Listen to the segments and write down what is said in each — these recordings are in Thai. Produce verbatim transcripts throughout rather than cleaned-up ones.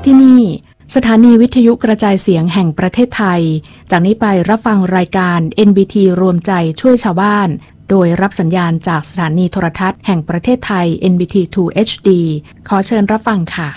ที่นี่สถานีวิทยุกระจายเสียงแห่งประเทศไทยจากนี้ไปรับฟังรายการ เอ็น บี ที รวมใจช่วยชาวบ้านโดยรับสัญญาณจากสถานีโทรทัศน์แห่งประเทศไทย เอ็น บี ที ทู เอช ดี ขอเชิญรับฟังค่ะ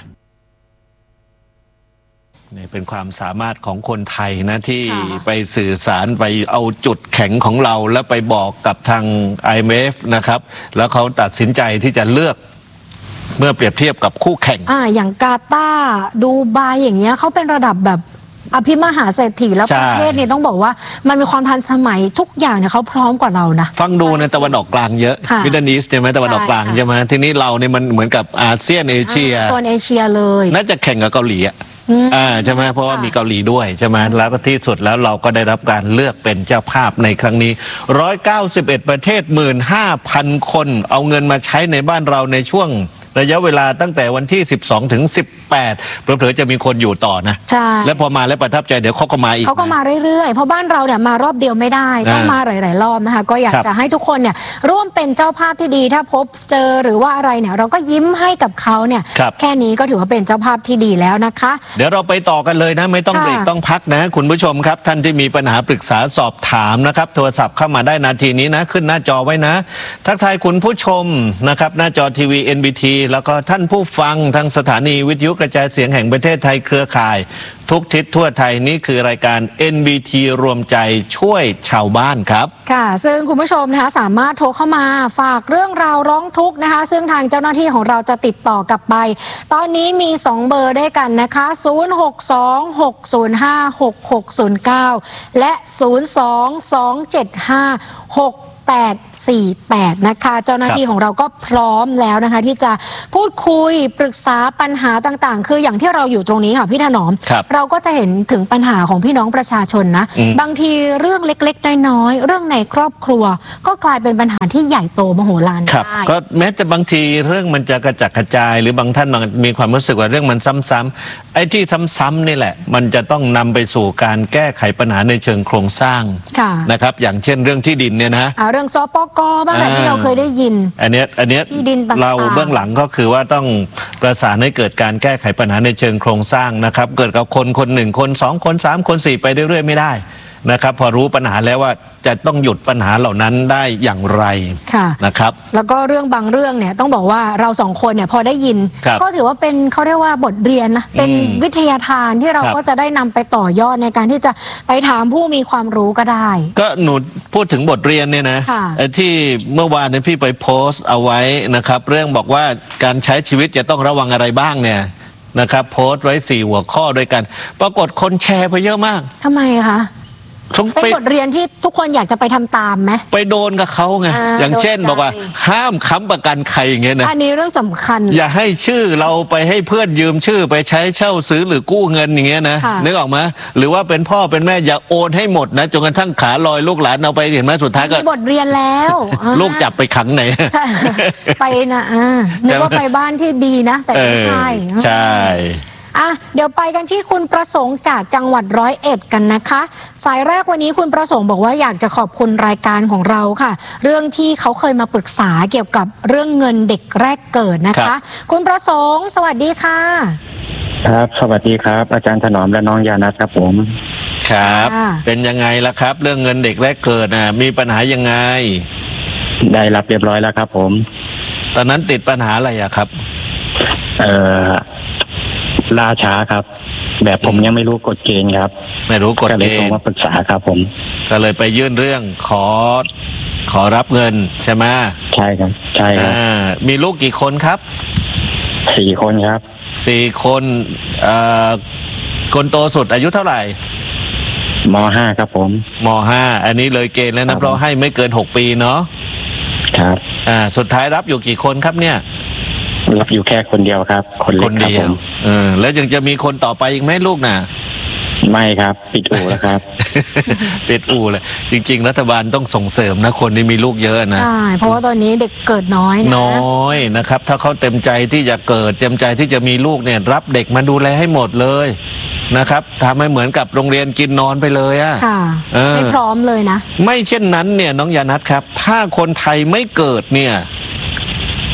นี่เป็นความสามารถของคนไทยนะที่ไปสื่อสารไปเอาจุดแข็งของเราแล้วไปบอกกับทาง ไอ เอ็ม เอฟ นะครับแล้วเขาตัดสินใจที่จะเลือกเมื่อเปรียบเทียบกับคู่แข่งอ่าอย่างกาตาร์ดูไบอย่างเงี้ยเขาเป็นระดับแบบอภิมหาเศรษฐีแล้วประเทศนี้ต้องบอกว่ามันมีความทันสมัยทุกอย่างเนี่ยเขาพร้อมกว่าเรานะฟังดูในตะวันออกกลางเยอะมิดเดิลอีสต์ใช่ไหมตะวันออกกลางใช่ไหมทีนี้เราเนี่ยมันเหมือนกับอาเซียนเอเชียโซนเอเชียเลยน่าจะแข่งกับเกาหลีอ่ะอ่าใช่ไหมเพราะว่ามีเกาหลีด้วยใช่ไหมแล้วก็ที่สุดแล้วเราก็ได้รับการเลือกเป็นเจ้าภาพในครั้งนี้หนึ่งร้อยเก้าสิบเอ็ดประเทศ หนึ่งหมื่นห้าพัน คนเอาเงินมาใช้ในบ้านเราในช่วงระยะเวลาตั้งแต่วันที่สิบสองถึงสิบแปดเผลอๆจะมีคนอยู่ต่อนะใช่แล้วพอมาแล้วประทับใจเดี๋ยวเขาก็มาอีกเขาก็มาเรื่อยๆเพราะบ้านเราเนี่ยมารอบเดียวไม่ได้ต้องมาหลายๆรอบนะคะก็อยากจะให้ทุกคนเนี่ยร่วมเป็นเจ้าภาพที่ดีถ้าพบเจอหรือว่าอะไรเนี่ยเราก็ยิ้มให้กับเขาเนี่ยแค่นี้ก็ถือว่าเป็นเจ้าภาพที่ดีแล้วนะคะเดี๋ยวเราไปต่อกันเลยนะไม่ต้องเบรกต้องพักนะคุณผู้ชมครับท่านที่มีปัญหาปรึกษาสอบถามนะครับโทรศัพท์เข้ามาได้นาทีนี้นะขึ้นหน้าจอไว้นะทักทายคุณผู้ชมนะครับหน้าจอทีวี เอ็น บี ที แล้วก็ท่านผู้ฟังทางสถานีวิทยุกระจายเสียงแห่งประเทศไทยเครือข่ายทุกทิศทั่วไทยนี่คือรายการ เอ็น บี ที รวมใจช่วยชาวบ้านครับค่ะซึ่งคุณผู้ชมนะคะสามารถโทรเข้ามาฝากเรื่องราวร้องทุกข์นะคะซึ่งทางเจ้าหน้าที่ของเราจะติดต่อกลับไปตอนนี้มีสองเบอร์ด้วยกันนะคะศูนย์ หก สอง หก ศูนย์ ห้า หก หก ศูนย์ เก้าและศูนย์ สอง สอง เจ็ด ห้า หก แปด สี่ แปดนะคะเจ้าหน้าที่ของเราก็พร้อมแล้วนะคะที่จะพูดคุยปรึกษาปัญหาต่างๆคืออย่างที่เราอยู่ตรงนี้ค่ะพี่ถนอมเราก็จะเห็นถึงปัญหาของพี่น้องประชาชนนะบางทีเรื่องเล็กๆน้อยๆเรื่องในครอบครัวก็กลายเป็นปัญหาที่ใหญ่โตมโหฬารได้ก็แม้จะบางทีเรื่องมันจะกระจัดกระจายหรือบางท่านมีความรู้สึกว่าเรื่องมันซ้ำๆไอ้ที่ซ้ำๆนี่แหละมันจะต้องนำไปสู่การแก้ไขปัญหาในเชิงโครงสร้างนะครับอย่างเช่นเรื่องที่ดินเนี่ยนะเรื่องสปก.บ้างแหละที่เราเคยได้ยินอันเนี้ยอันเนี้ยที่ดินต่างๆเราเบื้องหลังก็คือว่าต้องประสานให้เกิดการแก้ไขปัญหาในเชิงโครงสร้างนะครับเกิดกับคนคนหนึ่งคนสองคนสามคนสี่ไปเรื่อยๆไม่ได้นะครับพอรู้ปัญหาแล้วว่าจะต้องหยุดปัญหาเหล่านั้นได้อย่างไรนะครับแล้วก็เรื่องบางเรื่องเนี่ยต้องบอกว่าเราสองคนเนี่ยพอได้ยินก็ถือว่าเป็นเขาเรียกว่าบทเรียนนะเป็นวิทยาทานที่เราก็จะได้นำไปต่อยอดในการที่จะไปถามผู้มีความรู้ก็ได้ก็หนูพูดถึงบทเรียนเนี่ยนะที่เมื่อวานเนี่ยพี่ไปโพสต์เอาไว้นะครับเรื่องบอกว่าการใช้ชีวิตจะต้องระวังอะไรบ้างเนี่ยนะครับโพสต์ไว้สี่หัวข้อด้วยกันปรากฏคนแชร์ไปเยอะมากทำไมคะเป็นบทเรียนที่ทุกคนอยากจะไปทำตามไหมไปโดนกับเขาไง อ, อย่างเช่นบอกว่าห้ามค้ำประกันใครอย่างเงี้ยนะอันนี้เรื่องสำคัญอย่าให้ชื่อเราไปให้เพื่อนยืมชื่อไปใช้เช่าซื้อหรือกู้เงินอย่างเงี้ยนะนึกออกไหมหรือว่าเป็นพ่อเป็นแม่อย่าโอนให้หมดนะจนกระทั่งขาลอยลูกหลานเอาไปเห็นไหมสุดท้ายก็มีบทเรียนแล้วลูกจับไปขังไหนไปนะนึกว่าไปบ้านที่ดีนะแต่ไม่ใช่ใช่อ่ะเดี๋ยวไปกันที่คุณประสงค์จากจังหวัดร้อยเอ็ดกันนะคะสายแรกวันนี้คุณประสงค์บอกว่าอยากจะขอบคุณรายการของเราค่ะเรื่องที่เขาเคยมาปรึกษาเกี่ยวกับเรื่องเงินเด็กแรกเกิดนะคะคุณประสงค์สวัสดีค่ะครับสวัสดีครับอาจารย์ถนอมและน้องยานัทครับผมครับเป็นยังไงล่ะครับเรื่องเงินเด็กแรกเกิดนะมีปัญหายังไงได้รับเรียบร้อยแล้วครับผมตอนนั้นติดปัญหาอะไรอะครับเอ่อล่าช้าครับแบบผมยังไม่รู้กฎเกณฑ์ครับไม่รู้กฎเกณฑ์ก็เลยโทรมาปรึกษาครับผมก็เลยไปยื่นเรื่องขอขอรับเงินใช่ไหมใช่ครับใช่ครับมีลูกกี่คนครับสี่คนครับสี่คนเอ่อคนโตสุดอายุเท่าไหร่ม.ห้าครับผมม.ห้าอันนี้เลยเกณฑ์แล้วนะเพราะให้ไม่เกินหกปีเนาะครับอ่าสุดท้ายรับอยู่กี่คนครับเนี่ยรับอยู่แค่คนเดียวครับคนเล็กครับผมเออแล้วยังจะมีคนต่อไปอีกไหมลูกน่ะไม่ครับปิดอู่แล้วครับปิดอู่เลยจริงๆรัฐบาลต้องส่งเสริมนะคนที่มีลูกเยอะนะใช่เพราะว่าตอนนี้เด็กเกิดน้อยนะน้อยนะครับถ้าเขาเต็มใจที่จะเกิดเต็มใจที่จะมีลูกเนี่ยรับเด็กมาดูแลให้หมดเลยนะครับทำให้เหมือนกับโรงเรียนกินนอนไปเลยอ่ะค่ะไม่พร้อมเลยนะไม่เช่นนั้นเนี่ยน้องยานัทครับถ้าคนไทยไม่เกิดเนี่ย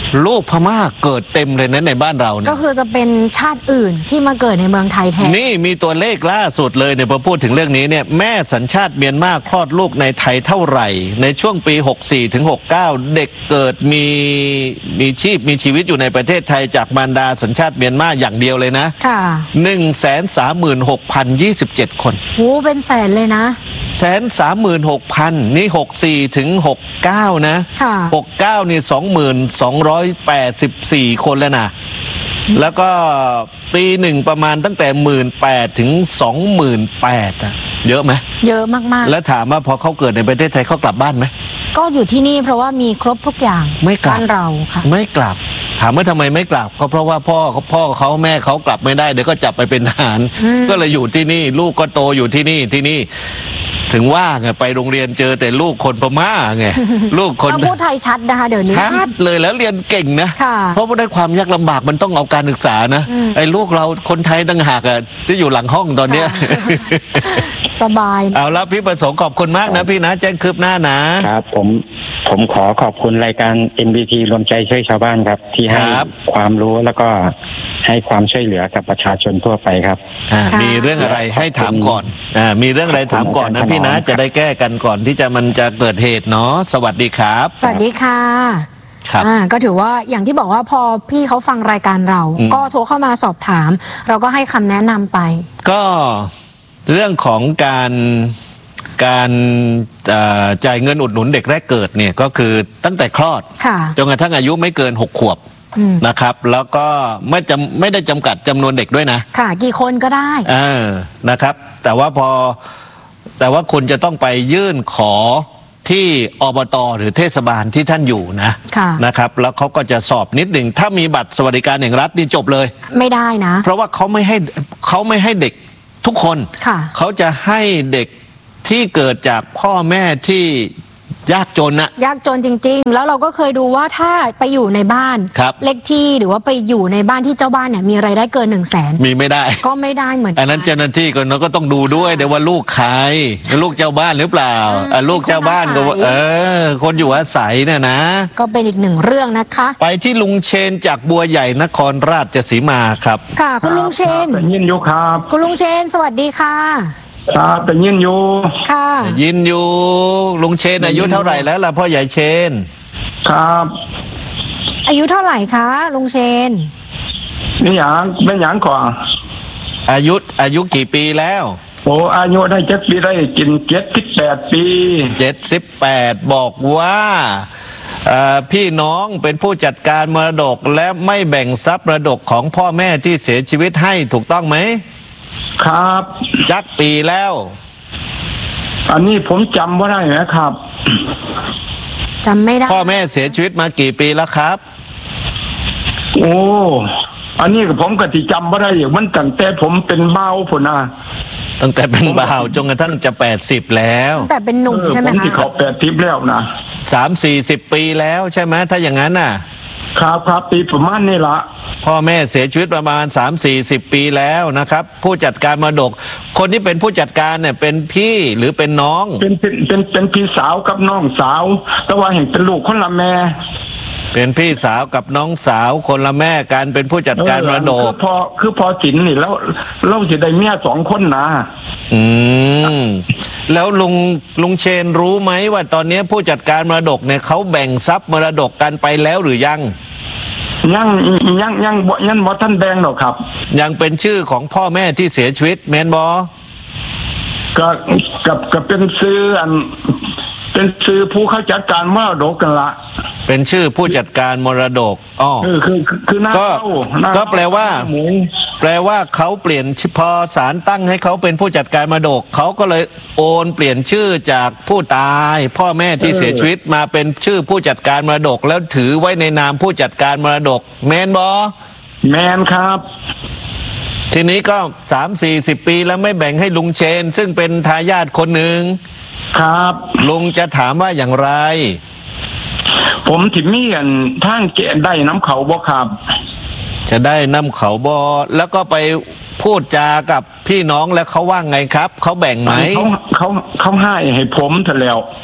ลูกพม่าเกิดเต็มเลยนะในบ้านเราเนี่ยก็คือจะเป็นชาติอื่นที่มาเกิดในเมืองไทยแทนนี่มีตัวเลขล่าสุดเลยเนี่ยพอพูดถึงเรื่องนี้เนี่ยแม่สัญชาติเมียนมาคลอดลูกในไทยเท่าไหร่ในช่วงปีหกสี่ถึงหกเก้าเด็กเกิดมีมีชีพมีชีวิตอยู่ในประเทศไทยจากมารดาสัญชาติเมียนมาอย่างเดียวเลยนะค่ะหนึ่งแสนสามหมื่นหกพันยี่สิบเจ็ดคนโอ้เป็นแสนเลยนะแสนสามหมื่นหกพันนี่หกสี่ถึงหกเก้านะค่ะหกเก้านี่สองหมื่นสองร้อยแปดสิบสี่คนแล้วนะแล้วก็ปีหนึ่งประมาณตั้งแต่หมื่นแปดถึงสองหมื่นแปดอะเยอะไหมเยอะมากๆแล้วถามว่าพอเขาเกิดในประเทศไทยเขากลับบ้านไหมก็อยู่ที่นี่เพราะว่ามีครบทุกอย่างไม่กลับบ้านเราค่ะไม่กลับถามว่าทำไมไม่กลับก็เพราะว่าพ่อพ่อเขาแม่เขากลับไม่ได้เดี๋ยวก็จับไปเป็นทหารก็เลยอยู่ที่นี่ลูกก็โตอยู่ที่นี่ที่นี่ถึงว่าไงไปโรงเรียนเจอแต่ลูกคนพม่าไงลูกคนพูดไทยชัดนะคะเดี๋ยวนี้ชัดเลยแล้วเรียนเก่งนะเพราะว่าได้ความยากลำบากมันต้องเอาการศึกษานะไอ้ลูกเราคนไทยต่างหากอะที่อยู่หลังห้องตอนเนี้ยสบายเอาละพี่ประสงค์ขอบคุณมากนะพี่นะแจ้งคืบหน้านะครับผมผมขอขอบคุณรายการ เอ็น บี ที รวมใจช่วยชาวบ้านครับที่ให้ความรู้แล้วก็ให้ความช่วยเหลือกับประชาชนทั่วไปครับมีเรื่องอะไรให้ถามก่อนอ่ามีเรื่องอะไรถามก่อนนะพี่นะจะได้แก้กันก่อนที่จะมันจะเกิดเหตุเนาะสวัสดีครับสวัสดีค่ะครับอ่าก็ถือว่าอย่างที่บอกว่าพอพี่เขาฟังรายการเราก็โทรเข้ามาสอบถามเราก็ให้คำแนะนำไปก็เรื่องของการการจ่ายเงินอุดหนุนเด็กแรกเกิดเนี่ยก็คือตั้งแต่คลอดจนกระทั่งอายุไม่เกินหกขวบนะครับแล้วก็ไม่จำไม่ได้จำกัดจำนวนเด็กด้วยนะค่ะกี่คนก็ได้เออนะครับแต่ว่าพอแต่ว่าคุณจะต้องไปยื่นขอที่อบต.หรือเทศบาลที่ท่านอยู่นะนะครับแล้วเขาก็จะสอบนิดหนึ่งถ้ามีบัตรสวัสดิการแห่งรัฐนี่จบเลยไม่ได้นะเพราะว่าเขาไม่ให้เขาไม่ให้เด็กทุกคนเขาจะให้เด็กที่เกิดจากพ่อแม่ที่ยากจนนะยากจนจริงๆแล้วเราก็เคยดูว่าถ้าไปอยู่ในบ้านเล็กที่หรือว่าไปอยู่ในบ้านที่เจ้าบ้านเนี่ยมีรายได้เกินหนึ่งแสนมีไม่ได้ก็ไม่ได้เหมือนกันอันนั้นเจ้าหน้าที่ก็ก็ต้องดูด้วยเดี๋ยวว่าลูกใครลูกเจ้าบ้านหรือเปล่าลูกเจ้าบ้านก็เออคนอยู่อาศัยเนี่ยนะก็เป็นอีกหนึ่งเรื่องนะคะไปที่ลุงเชนจากบัวใหญ่นครราชสีมาครับค่ะคุณลุงเชนยินอยู่ครับคุณลุงเชนสวัสดีค่ะครับเป็นยินอยู่ค่ะยินอยู่ลุงเชนอายุเท่าไหร่แล้วล่ะพ่อใหญ่เชนครับอายุเท่าไหร่คะลุงเชนนี่อย่างเป็นอย่างก่อนอายุอายุกี่ปีแล้วโอ้อายุได้เจ็ดปีได้กินเจ็ดสิบแปดปีเจ็ดสิบแปดบอกว่าพี่น้องเป็นผู้จัดการมรดกและไม่แบ่งทรัพย์มรดกของพ่อแม่ที่เสียชีวิตให้ถูกต้องไหมครับจักปีแล้วอันนี้ผมจำว่าได้ไหมครับจำไม่ได้พ่อแม่เสียชีวิตมากี่ปีแล้วครับโอ้อันนี้ผมก็ที่จำว่าได้อย่างมันตั้งแต่ผมเป็นเบาผุนะตั้งแต่เป็นเบาจนกระทั่งจะแปดสิบแล้วแต่เป็นหนุ่มใช่ไหมผมที่เขาแปดสิบแล้วนะสามสี่สิบปีแล้วใช่ไหมถ้าอย่างนั้นน่ะครับครับปีประมาณนี่ละพ่อแม่เสียชีวิตประมาณสามสี่สิบปีแล้วนะครับผู้จัดการมรดกคนที่เป็นผู้จัดการเนี่ยเป็นพี่หรือเป็นน้องเป็นเป็นเป็นเป็นพี่สาวกับน้องสาวแต่ว่าเห็นเป็นลูกคนละแม่เป็นพี่สาวกับน้องสาวคนละแม่กันเป็นผู้จัดการมรดกคือพอคือพอสินนี่แล้วเราจะได้เมียสองคนนะอืมแล้วลุงลุงเชนรู้ไหมว่าตอนนี้ผู้จัดการมรดกเนี่ยเขาแบ่งทรัพย์มรดกกันไปแล้วหรือยังยังยังยังบ่ยังบ่ท่านแบ่งหรอกครับยังเป็นชื่อของพ่อแม่ที่เสียชีวิตแม่นบ่ก็กับกับเป็นชื่ออันเป็นชื่อผู้เขาจัดการมรดกกันละเป็นชื่อผู้จัดการมรดกอ๋อคือคือคือหน้าก็ก็แปลว่าแปลว่าเขาเปลี่ยนพอศาลตั้งให้เขาเป็นผู้จัดการมรดกเขาก็เลยโอนเปลี่ยนชื่อจากผู้ตายพ่อแม่ที่เสียชีวิตมาเป็นชื่อผู้จัดการมรดกแล้วถือไว้ในนามผู้จัดการมรดกแมนบอแมนครับทีนี้ก็สามสี่สิบปีแล้วไม่แบ่งให้ลุงเชนซึ่งเป็นทายาทคนหนึ่งครับลุงจะถามว่าอย่างไรผมถิมีอันทางเกได้น้ำเขาบ่ครับจะได้น้ำเขาบ่แล้วก็ไปพูดจากับพี่น้องแล้วเขาว่าไงครับเขาแบ่งไหมเขาเขาเขาให้ให้ผมเถอะแล้ว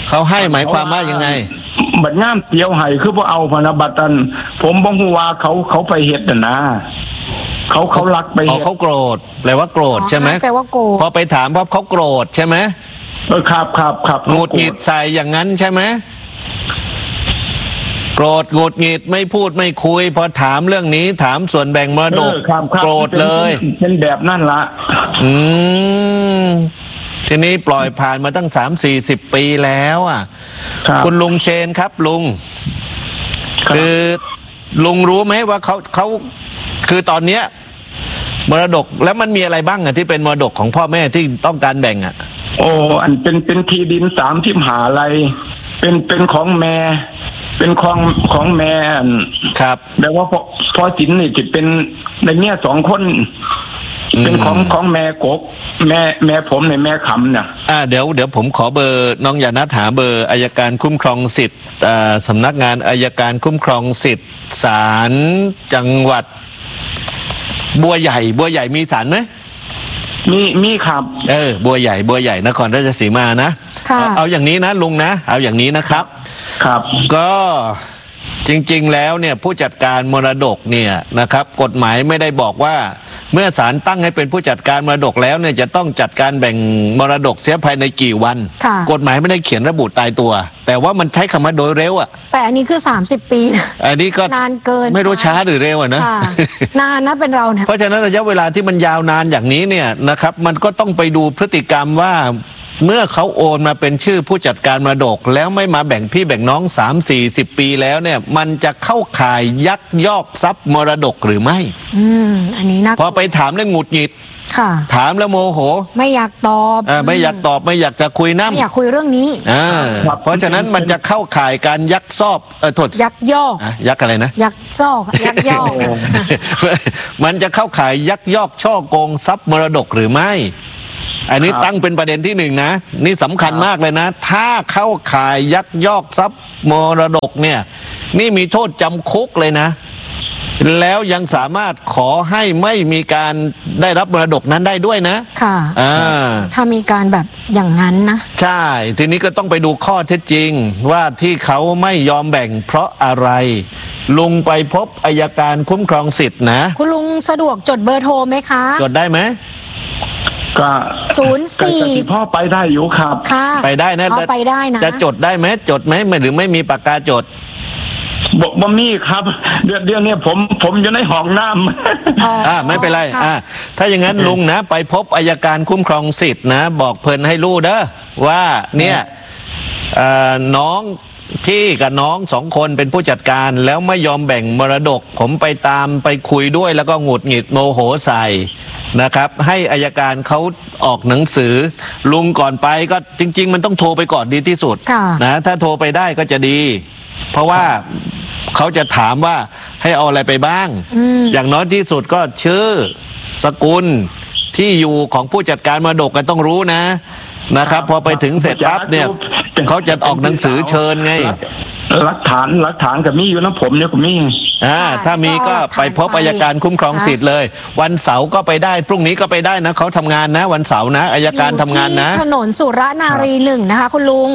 เขาให้หมายความว่ายังไงบัดงามเตียวให้คือบ่เอาพนบัตรตันผมบ่ฮู้ว่าเขาเขาไปเฮ็ดน่ะนะเขาเขารักไปเฮ็ดเขาโกรธแปลว่าโกรธใช่ไหมแปลว่าโกรธพอไปถามเพราะเขาโกรธใช่ไหมเออครับครับครับหงุดหงิดใส่อย่างนั้นใช่ไหมโกรธหงุดหงิดไม่พูดไม่คุยพอถามเรื่องนี้ถามส่วนแบ่งมรดกโกรธเลยเป็นแบบนั่นละอืมทีนี้ปล่อยผ่านมาตั้งสามสี่สิบปีแล้วอ่ะคุณลุงเชนครับลุงคือลุงรู้ไหมว่าเขาเขาคือตอนเนี้ยมรดกแล้วมันมีอะไรบ้างอ่ะที่เป็นมรดกของพ่อแม่ที่ต้องการแบ่งอ่ะโอ้อันเป็นเป็นที่ดินสามที่มหาลัยเป็นเป็นของแม่เป็นของของแม่ครับแต่ว่าพอพอสินนี่จะเป็นในเนี้ยสองคนเป็นของของแม่กกแม่แม่ผมในแม่คำเนี่ยอ่าเดี๋ยวเดี๋ยวผมขอเบอร์น้องอย่านัดหาเบอร์อัยการคุ้มครองสิทธิ์อ่าสำนักงานอัยการคุ้มครองสิทธิ์ศาลจังหวัดบัวใหญ่บัวใหญ่มีศาลไหมมีมีครับเออบัวใหญ่บัวใหญ่นครราชสีมานะเอาเอาอย่างนี้นะลุงนะเอาอย่างนี้นะครับครับก็จริงๆแล้วเนี่ยผู้จัดการมรดกเนี่ยนะครับกฎหมายไม่ได้บอกว่าเมื่อศาลตั้งให้เป็นผู้จัดการมรดกแล้วเนี่ยจะต้องจัดการแบ่งมรดกเสียภายในกี่วันกฎหมายไม่ได้เขียนระบุตายตัวแต่ว่ามันใช้คำว่าโดยเร็วอ่ะแต่อันนี้คือสามสิบปีอันนี้ก็นานเกินไม่รู้ช้าหรือเร็วอ่ะนะนานนะเป็นเราเนี่ยเพราะฉะนั้นระยะเวลาที่มันยาวนานอย่างนี้เนี่ยนะครับมันก็ต้องไปดูพฤติกรรมว่าเมื่อเขาโอนมาเป็นชื่อผู้จัดการมรดกแล้วไม่มาแบ่งพี่แบ่งน้องสามสี่สิบปีแล้วเนี่ยมันจะเข้าข่ายยักยอกทรัพย์มรดกหรือไม่อืมอันนี้นะพอไปถามเรื่องหงุดหงิดค่ะถามแล้วโมโหไม่อยากตอบอ่าไม่อยากตอบไม่อยากจะคุยน้ำไม่อยากคุยเรื่องนี้อ่าเพราะฉะนั้นมันจะเข้าข่ายการยักซอบเออโทษยักยอกยักอะไรนะยักซอกยักยอกมันจะเข้าข่ายยักยอกช่อโกงทรัพย์มรดกหรือไม่อันนี้ตั้งเป็นประเด็นที่หนึ่งนะนี่สำคัญมากเลยนะถ้าเข้าข่ายยักยอกทรัพย์มรดกเนี่ยนี่มีโทษจำคุกเลยนะแล้วยังสามารถขอให้ไม่มีการได้รับมรดกนั้นได้ด้วยนะค่ะอ่าถ้ามีการแบบอย่างนั้นนะใช่ทีนี้ก็ต้องไปดูข้อเท็จจริงว่าที่เขาไม่ยอมแบ่งเพราะอะไรลุงไปพบอัยการคุ้มครองสิทธินะคุณลุงสะดวกจดเบอร์โทรไหมคะจดได้ไหมก็ศูนย์สี่พ่อไปได้อยู่ครับค่ะไปได้นะพ่อไปได้นะจะจดได้ไหมจดไหมไม่หรือไม่มีปากกาจดบอกบ่มีครับเดือนเดือนนี้ผมผมอยู่ในห้องน้ำอ่าไม่เป็นไรอ่าถ้าอย่างนั้นลุงนะไปพบอัยการคุ้มครองสิทธิ์นะบอกเพิ่นให้รู้เด้อว่าเนี่ยน้องพี่กับน้องสองคนเป็นผู้จัดการแล้วไม่ยอมแบ่งมรดกผมไปตามไปคุยด้วยแล้วก็หงุดหงิดโมโหใส่นะครับให้อัยการเขาออกหนังสือลุงก่อนไปก็จริงๆมันต้องโทรไปก่อนดีที่สุดนะถ้าโทรไปได้ก็จะดีเพราะว่าเขาจะถามว่าให้เอาอะไรไปบ้าง อย่างน้อยที่สุดก็ชื่อสกุลที่อยู่ของผู้จัดการมรดกกันต้องรู้นะนะครับพอไปถึงเสร็จปั๊บเนี่ยเขาจะออกหนังสือเชิญไงหลักฐานหลักฐานกับมีอยู่นะผมเนี่ยผมมีอ่าถ้ามีก็ไปพบอัยการคุ้มครองสิทธิ์เลยวันเสาร์ก็ไปได้พรุ่งนี้ก็ไปได้นะเขาทำงานนะวันเสาร์นะอัยการทำงานนะถนนสุรนารีหนึ่งนะคะคุณลุง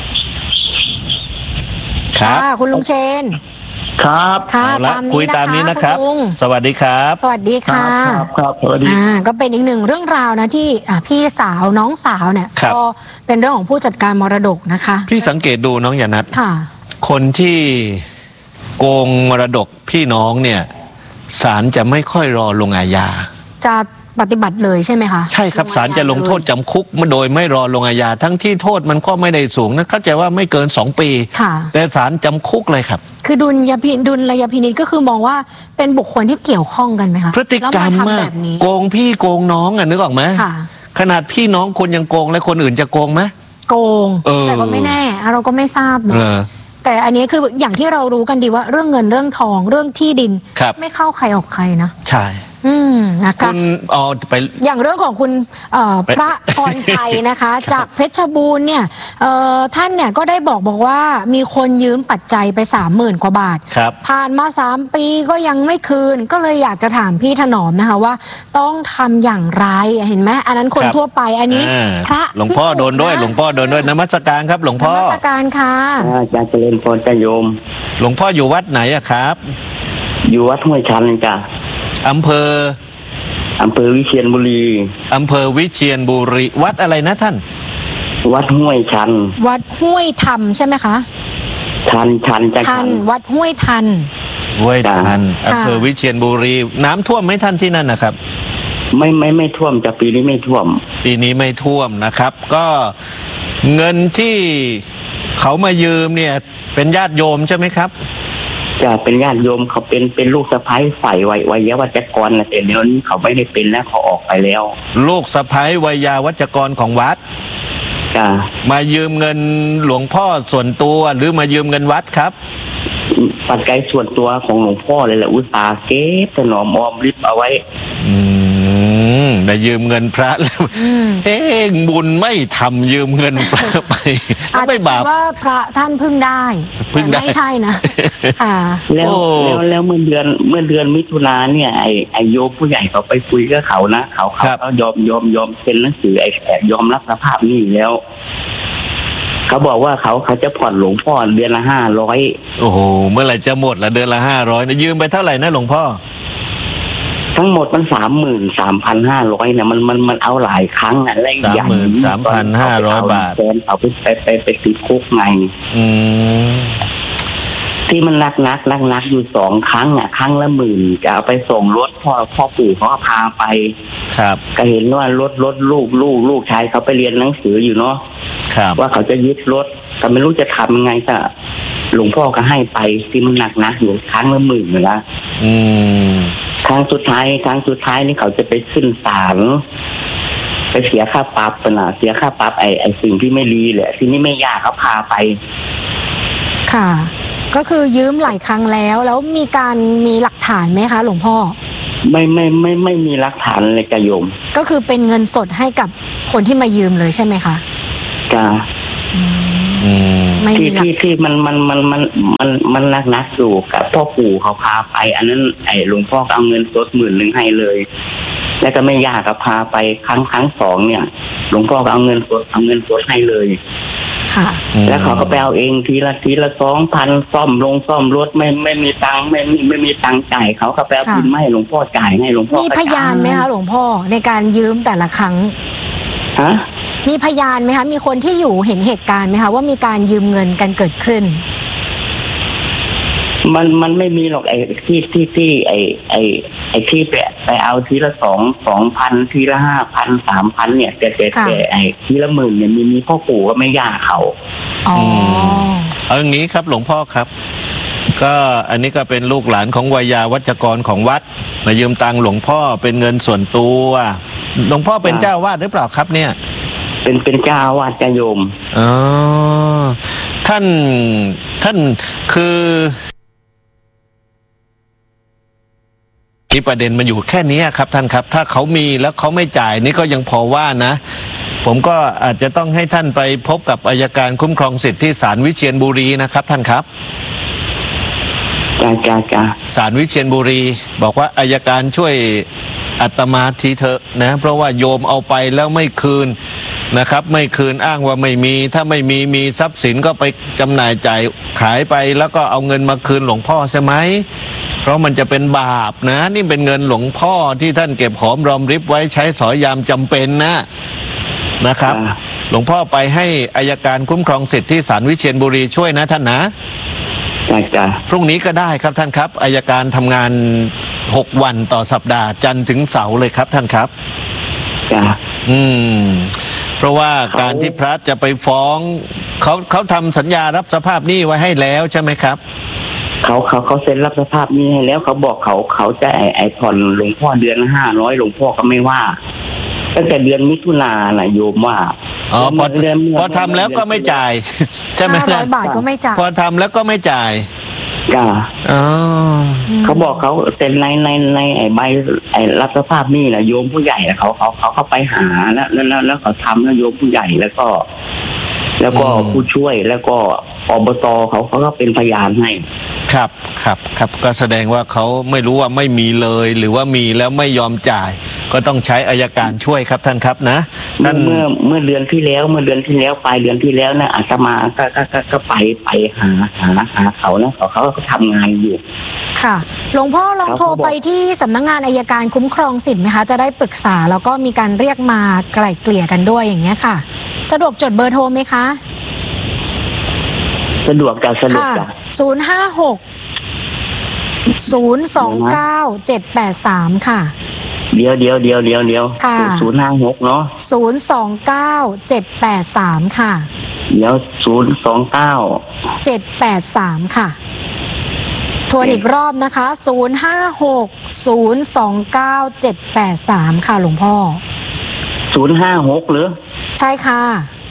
ครับคุณลุงเชนครับค่ะตามนี้นะคะคุณลุงสวัสดีครับสวัสดีค่ะครับครับสวัสดีอ่าก็เป็นอีกหนึ่งเรื่องราวนะที่พี่สาวน้องสาวเนี่ยก็เป็นเรื่องของผู้จัดการมรดกนะคะพี่สังเกตดูน้องอย่านัดค่ะคนที่โกงมรดกพี่น้องเนี่ยศาลจะไม่ค่อยรอลงอาญาจะปฏิบัติเลยใช่ไหมคะใช่ครับศาลจะลงโทษจำคุกโดยไม่รอลงอาญาทั้งที่โทษมันก็ไม่ได้สูงนะเข้าใจว่าไม่เกินสองปีแต่ศาลจำคุกเลยครับคือดุลยพิดุลยพินิจก็คือมองว่าเป็นบุคคลที่เกี่ยวข้องกันไหมคะพฤติกรรมมากโกงพี่โกงน้องอ่ะนึกออกไหมขนาดพี่น้องคนยังโกงแล้วคนอื่นจะโกงไหมโกงแต่ก็ไม่แน่เราก็ไม่ทราบเนาะแต่อันนี้คืออย่างที่เรารู้กันดีว่าเรื่องเงินเรื่องทองเรื่องที่ดินไม่เข้าใครออกใครนะใช่อืมนะคะคุณอ๋อไปอย่างเรื่องของคุณพระพรชัยนะคะ จากเพชรบูรณ์เนี่ยท่านเนี่ยก็ได้บอกบอกว่ามีคนยืมปัจจัยไปสามหมื่นกว่าบาทผ่านมาสามปีก็ยังไม่คืนก็เลยอยากจะถามพี่ถนอมนะคะว่าต้องทำอย่างไรเห็นไหมอันนั้นคนทั่วไปอันนี้พระหลวงพ่อโดนด้วยหลวงพ่อโดนด้วยนมัสการครับหลวงพ่อนมัสการค่ะอาจารย์เจริญพรจะโยมหลวงพ่ออยู่วัดไหนอะครับอยู่วัดห้วยชันจ้ะอำเภออำเภอวิเชียรบุรีอำเภอวิเชียรบุรีวัดอะไรนะท่านวัดห้วยชันวัดห้วยธรรมใช่ไหมคะชันชันจะชันวัดห้วยทันห้วยทันอำเภอวิเชียรบุรีน้ำท่วมไหมท่านที่นั่นนะครับไม่ไม่ไม่ท่วมจะปีนี้ไม่ท่วมปีนี้ไม่ท่วมนะครับก็เงินที่เขามายืมเนี่ยเป็นญาติโยมใช่ไหมครับจะเป็นญาติโยมเขาเป็นเป็นลูกสะใภ้ฝ่ายวัยวัจกรนะแต่เดี๋ยวนี้เขาไม่ได้เป็นแล้วเขาออกไปแล้วลูกสะใภ้วัยวัจกรของวัดจ้ะมายืมเงินหลวงพ่อส่วนตัวหรือมายืมเงินวัดครับปัจจัยส่วนตัวของหลวงพ่อเลยแหละอุตสาห์เก็บถนอมออมริบเอาไว้อืมได้ยืมเงินพระแล้วเอ๊ะบุญไม่ทำยืมเงินพระไปไม่บาปว่าพระท่านพึ่งได้พึ่งได้ไม่ใช่นะค่ะแล้วแล้วแล้วเมื่อเดือนเมื่อเดือนมิถุนาเนี่ยไอไอโยมผู้ใหญ่เขาไปคุยกับเขานะเขาเขาเขายอมยอมยอมเซ็นหนังสือไอแอบยอมรับสภาพนี้แล้วเขาบอกว่าเขาเขาจะผ่อนหลวงพ่อเดือนละห้าร้อยโอ้โหเมื่อไหร่จะหมดละเดือนละห้าร้อยนะยืมไปเท่าไหร่นะหลวงพ่อทั้งหมดมันสามหมื่นสามพันห้าร้อยเนี่ยมันมันมันเอาหลายครั้งอะไรอย่างสามหมื่นสามพันห้าร้อยบาทแฟนเขาไปไปไปไปติดคุกไงอืมที่มันนักนักนักนักอยู่สองครั้งอ่ะครั้งละหมื่นจะเอาไปส่งรถพ่อพ่อปู่เขาพาไปครับก็เห็นว่ารถรถลูกลูกลูกชายเขาไปเรียนหนังสืออยู่เนาะครับว่าเขาจะยึดรถแต่ไม่รู้จะทำยังไงก็หลวงพ่อก็ให้ไปที่มันหนักนักอยู่ครั้งละหมื่นเลยละอืมครั้งสุดท้ายครั้งสุดท้ายนี่เขาจะไปขึ้นศาลไปเสียค่าปรับปนะเสียค่าปรับไอ้ไอ้สิ่งที่ไม่ดีแหละที่นี่ไม่ยากเขาพาไปค่ะก็คือยืมหลายครั้งแล้วแล้วมีการมีหลักฐานไหมคะหลวงพ่อไม่ไม่ไม่ไม่มีหลักฐานเลยจ้ะโยมก็คือเป็นเงินสดให้กับคนที่มายืมเลยใช่ไหมคะจ้ะที่ที่ที่มันมันมันมันมันมันนักนักอยู่กับพ่อปู่เขาพาไปอันนั้นไอ้หลวงพ่อเอาเงินสดหมื่นหนึ่งให้เลยแล้วก็ไม่ยากก็พาไปครั้งครั้งสองเนี่ยหลวงพ่อก็เอาเงินสดเอาเงินสดให้เลยค่ะแล้วเขาก็ไปเอาเองทีละทีละสองพันซ่อมลงซ่อมรถไม่ไม่มีตังค์ไม่ไม่ไม่มีตังค์จ่ายเขาก็ไปเอาบินไม่หลวงพ่อจ่ายให้หลวงพ่อมีพยานไหมคะหลวงพ่อในการยืมแต่ละครั้งฮะมีพยานไหมคะมีคนที่อยู่เห็นเหตุการณ์ไหมคะว่ามีการยืมเงินกันเกิดขึ้นมันมันไม่มีหรอกไอ้ที่ที่ที่ไอ้ไอ้ไอ้ที่ไปไปเอาทีละสองสองพันทีละห้าพันสามพันเนี่ยแต่แต่แต่ไอ้ทีละหมื่นเนี่ยมีมีพ่อปู่ก็ไม่ยากเขาอ๋อเอาอย่างนี้ครับหลวงพ่อครับก็อันนี้ก็เป็นลูกหลานของวัยวัจกรของวัดมายืมตังหลวงพ่อเป็นเงินส่วนตัวหลวงพ่อเป็นเจ้าวาดหรือเปล่าครับเนี่ยเป็นเป็นเจ้าวาดโยมอ๋อท่านท่านคือที่ประเด็นมันอยู่แค่นี้ครับท่านครับถ้าเขามีแล้วเขาไม่จ่ายนี่ก็ยังพอว่านะผมก็อาจจะต้องให้ท่านไปพบกับอัยการคุ้มครองสิทธิ์ที่ศาลวิเชียรบุรีนะครับท่านครับจ้าจ้าจ้าศาลวิเชียรบุรีบอกว่าอัยการช่วยอาตมาทีเถอะนะเพราะว่าโยมเอาไปแล้วไม่คืนนะครับไม่คืนอ้างว่าไม่มีถ้าไม่มีมีทรัพย์สินก็ไปจำหน่ายจ่ายขายไปแล้วก็เอาเงินมาคืนหลวงพ่อใช่ไหมเพราะมันจะเป็นบาปนะนี่เป็นเงินหลวงพ่อที่ท่านเก็บหอมรอมริบไว้ใช้สอยยามจำเป็นนะนะครับหลวงพ่อไปให้อัยการคุ้มครองสิทธิ์ที่ศาลวิเชียรบุรีช่วยนะท่านนะจ้ะพรุ่งนี้ก็ได้ครับท่านครับอัยการทำงานหกวันต่อสัปดาห์จันทร์ถึงเสาร์เลยครับท่านครับจ้ะอืมเพราะว่าการที่พระจะไปฟ้องเขาเขาทำสัญญารับสภาพหนี้ไว้ให้แล้วใช่ไหมครับเขาเขาเขาเซ็นรับสภาพหนี้ให้แล้วเขาบอกเขาเขาจะไอไอผ่อนหลวงพ่อเดือนห้าร้อยหลวงพ่อก็ไม่ว่าตั้งแต่เดือนมิถุนายนน่ะโยมว่าอ๋อพอพอทำแล้วก็ไม่จ่ายใช่ไหมห้าร้อยบาทก็ไม่จ่ายพอทำแล้วก็ไม่จ่ายจ้าอ๋อเขาบอกเขาเซ็นในในในไอ้ใบไอ้รับสภาพหนี้แหละโยมผู้ใหญ่เขาเขาเขาเขาไปหาแล้วแล้วแล้วแล้วเขาทำแล้วโยมผู้ใหญ่แล้วก็ แล้วก็ผู้ช่วยแล้วก็อบตเขาเขาก็เป็นพยานให้ครับครับครับก็แสดงว่าเขาไม่รู้ว่าไม่มีเลยหรือว่ามีแล้วไม่ยอมจ่ายก็ต้องใช้อัยการช่วยครับท่านครับนะท่านเมื่อเมื่อเดือนที่แล้วเมื่อเดือนที่แล้วปลายเดือนที่แล้วนะอาตมาก็ก็ก็ก็ไปไปหาหาหาเขานะเขาเขาก็ทำงานอยู่ค่ะหลวงพ่อลองโทรไปที่สำนักงานอัยการคุ้มครองสิทธิ์ไหมคะจะได้ปรึกษาแล้วก็มีการเรียกมาไกล่เกลี่ยกันด้วยอย่างเงี้ยค่ะสะดวกจดเบอร์โทรไหมคะสะดวกจ้ะสะดวกจ้ะศูนย์ห้าหกศูนย์สองเก้าเจ็ดแปดสามค่ะเดี๋ยวเดี๋ยวเดี๋ยวเดี๋ยวเดี๋ยวศูนย์ห้าหกเนาะศูนย์สองเก้าเจ็ดแปดสามค่ะเดี๋ยวศูนย์สองเก้าเจ็ดแปดสามค่ะทวนอีกรอบนะคะศูนย์ห้าหกศูนย์สองเก้าเจ็ดแปดสามค่ะหลวงพ่อศูนย์ห้าหกหรือใช่ค่ะ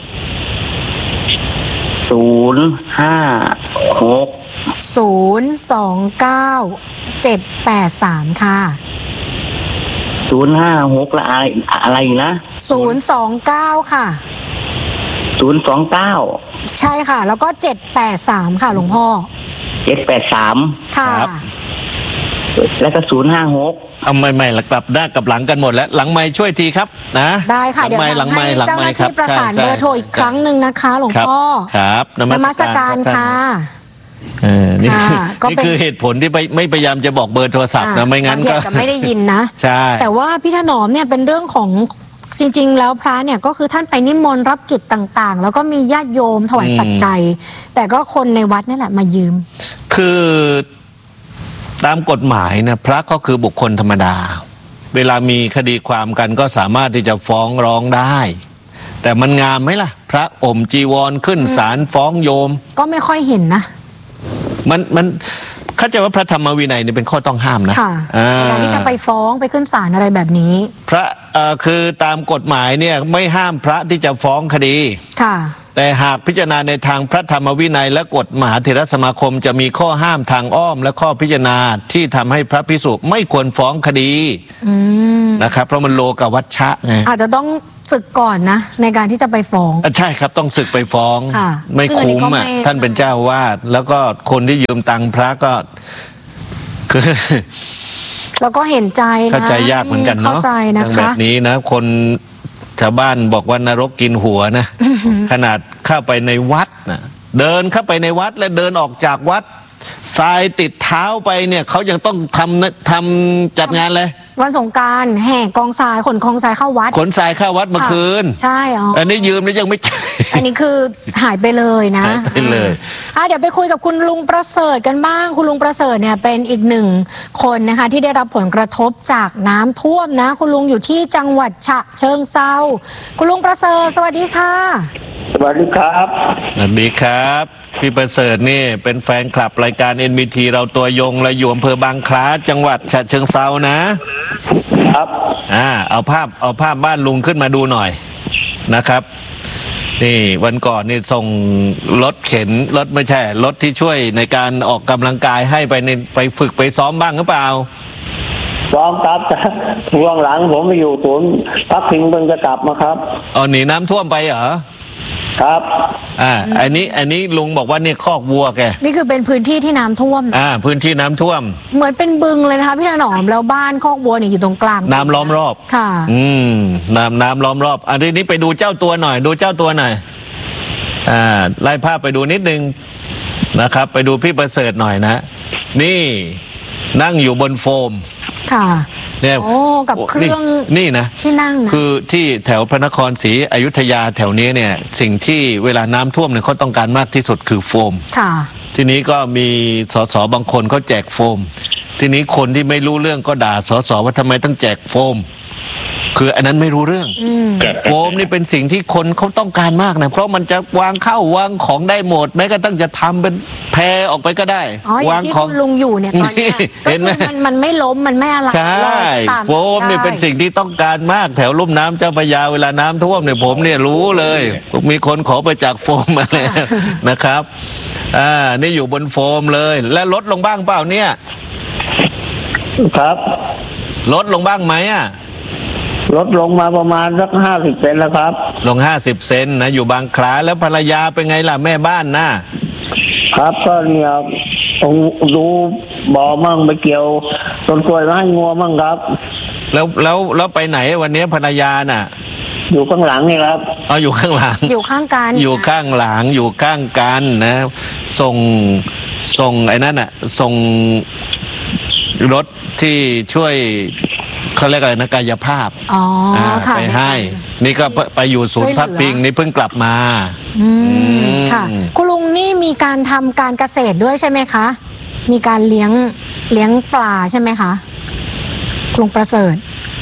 ศูนย์ห้าหกศูนย์สองเก้าเจ็ดแปดสามค่ะศูนย์ห้าหกละอะไรอะไรนะศูนย์สองเก้าค่ะศูนย์สองเก้าใช่ค่ะแล้วก็เจ็ดแปดสามค่ะหลวงพ่อเจ็ดแปดสามค่ะแล้วก็ศูนย์ห้าหกเอาไม่ไม่ละกลับด้านกับหลังกันหมดแล้วหลังไม่ช่วยทีครับนะได้ค่ะเดี๋ยวหลังให้เจ้าหน้าที่ประสานเบอร์โทรอีกครั้งหนึ่งนะคะหลวงพ่อครับนมัสการค่ะเออนี่นี่คือเหตุผลที่ไม่ไม่พยายามจะบอกเบอร์โทรศัพท์นะไม่งั้นก็จะไม่ได้ยินนะใช่แต่ว่าพี่ถนอมเนี่ยเป็นเรื่องของจริงๆแล้วพระเนี่ยก็คือท่านไปนิมนต์รับกิจต่างๆแล้วก็มีญาติโยมถวายปัจจัยแต่ก็คนในวัดนี่แหละมายืมคือตามกฎหมายนะพระก็คือบุคคลธรรมดาเวลามีคดีความกันก็สามารถที่จะฟ้องร้องได้แต่มันงามไหมล่ะพระอมจีวรขึ้นศาลฟ้องโยมก็ไม่ค่อยเห็นนะมันมันเข้าใจว่าพระธรรมวินัยนี่เป็นข้อต้องห้ามนะค่ะเวลาที่จะไปฟ้องไปขึ้นศาลอะไรแบบนี้พระคือตามกฎหมายเนี่ยไม่ห้ามพระที่จะฟ้องคดีค่ะแต่หากพิจารณาในทางพระธรรมวินัยและกฎมหาเถรสมาคมจะมีข้อห้ามทางอ้อมและข้อพิจารณาที่ทำให้พระภิกษุไม่ควรฟ้องคดีนะครับเพราะมันโลกวัชชะไงอาจจะต้องศึกก่อนนะในการที่จะไปฟ้องใช่ครับต้องศึกไปฟ้องไม่คุ้มอ่ะท่านเป็นเจ้าวาดแล้วก็คนที่ยืมตังค์พระก็คือแล้วก็เห็นใจนะเข้าใจยากเหมือนกันเนาะเข้าใจนะคะแบบนี้นะคนชาวบ้านบอกว่านรกกินหัวนะขนาดเข้าไปในวัดนะเดินเข้าไปในวัดและเดินออกจากวัดทรายติดเท้าไปเนี่ยเขายังต้องทำทำจัดงานเลยวันสงกรานต์แห่กองทรายขนกองทรายเข้าวัดขนทรายเข้าวัดเมื่อคืนใช่อ๋ออันนี้ยืมแล้วยังไม่จ่ายอันนี้คือหายไปเลยนะหายไปเลยอ่ะเดี๋ยวไปคุยกับคุณลุงประเสริฐกันบ้างคุณลุงประเสริฐเนี่ยเป็นอีกหนึ่งคนนะคะที่ได้รับผลกระทบจากน้ำท่วมนะคุณลุงอยู่ที่จังหวัดฉะเชิงเทราคุณลุงประเสริฐสวัสดีค่ะสวัสดีครับสวัสดีครับพี่ประเสริฐนี่เป็นแฟนคลับรายการ เอ็น บี ที เราตัวยงและอยู่อำเภอบางคล้าจังหวัดฉะเชิงเทรานะครับอ่าเอาภาพเอาภาพบ้านลุงขึ้นมาดูหน่อยนะครับนี่วันก่อนนี่ส่งรถเข็นรถไม่ใช่รถที่ช่วยในการออกกำลังกายให้ไปในไปฝึกไปซ้อมบ้างหรือเปล่าซ้อมครับช่วงหลังผมไปอยู่ศูนย์พักพิงเพิ่งจะกลับมาครับอ๋อหนีน้ำท่วมไปเหรอครับอ่าอันนี้อันนี้ลุงบอกว่าเนี่ยคอกวัวแกนี่คือเป็นพื้นที่ที่น้ำท่วมอ่าพื้นที่น้ำท่วมเหมือนเป็นบึงเลยนะคะพี่ถนอมแล้วบ้านคอกวัวเนี่ยอยู่ตรงกลางน้ำล้อมรอบค่ะอืมน้ำน้ำล้อมรอบอันนี้ไปดูเจ้าตัวหน่อยดูเจ้าตัวหน่อยอ่าไล่ภาพไปดูนิดนึงนะครับไปดูพี่ประเสริฐหน่อยนะนี่นั่งอยู่บนโฟมค่ะเนี่ยโอ้กับเครื่องนี่นะที่นั่งนะคือที่แถวพระนครศรีอยุธยาแถวนี้เนี่ยสิ่งที่เวลาน้ำท่วมเนี่ยเขาต้องการมากที่สุดคือโฟมค่ะทีนี้ก็มีสสบางคนเขาแจกโฟมทีนี้คนที่ไม่รู้เรื่องก็ด่าสสว่าทำไมต้องแจกโฟมคืออันนั้นไม่รู้เรื่องโฟมนี่เป็นสิ่งที่คนเขาต้องการมากนะเพราะมันจะวางเข้าวางของได้หมดแม้กระทั่งจะทำเป็นแพรออกไปก็ได้วางของลุงอยู่เนี่ยตอนนี้เห็นไหมมันมันไม่ล้มมันไม่อะไรใช่โฟมนี่เป็นสิ่งที่ต้องการมากแถวลุ่มน้ำเจ้าพระยาเวลาน้ำท่วมเนี่ยผมเนี่ยรู้เลยมีคนขอไปจากโฟมมาเลยนะครับอ่านี่อยู่บนโฟมเลยแล้วลดลงบ้างเปล่าเนี่ยครับลดลงบ้างไหมอ่ะลดลงมาประมาณสักห้าสิบเซนแล้วครับลงห้าสิบเซนนะอยู่บางคล้าแล้วภรรยาเป็นไงล่ะแม่บ้านนะครับก็เนี่ยต้องดูบ่อมั่งไปเกี่ยวต้นกล้วยมาให้งัวมั่งครับแล้วแล้วแล้วไปไหนวันนี้ภรรยาน่ะอยู่ข้างหลังนี่ครับอ๋ออยู่ข้างหลังอยู่ข้างกันอยู่ข้างหลังอยู่ข้างกันนะส่งส่งไอ้นั่นน่ะส่งรถที่ช่วยเขาเรียกอะไรนะกายภาพอ๋อค่ะไปให้นี่ก็ไปอยู่ศูนย์พักพิงนี่เพิ่งกลับมาอืมค่ะคุณลุงนี่มีการทำการเกษตรด้วยใช่ไหมคะมีการเลี้ยงเลี้ยงปลาใช่ไหมคะคุณลุงประเสริฐ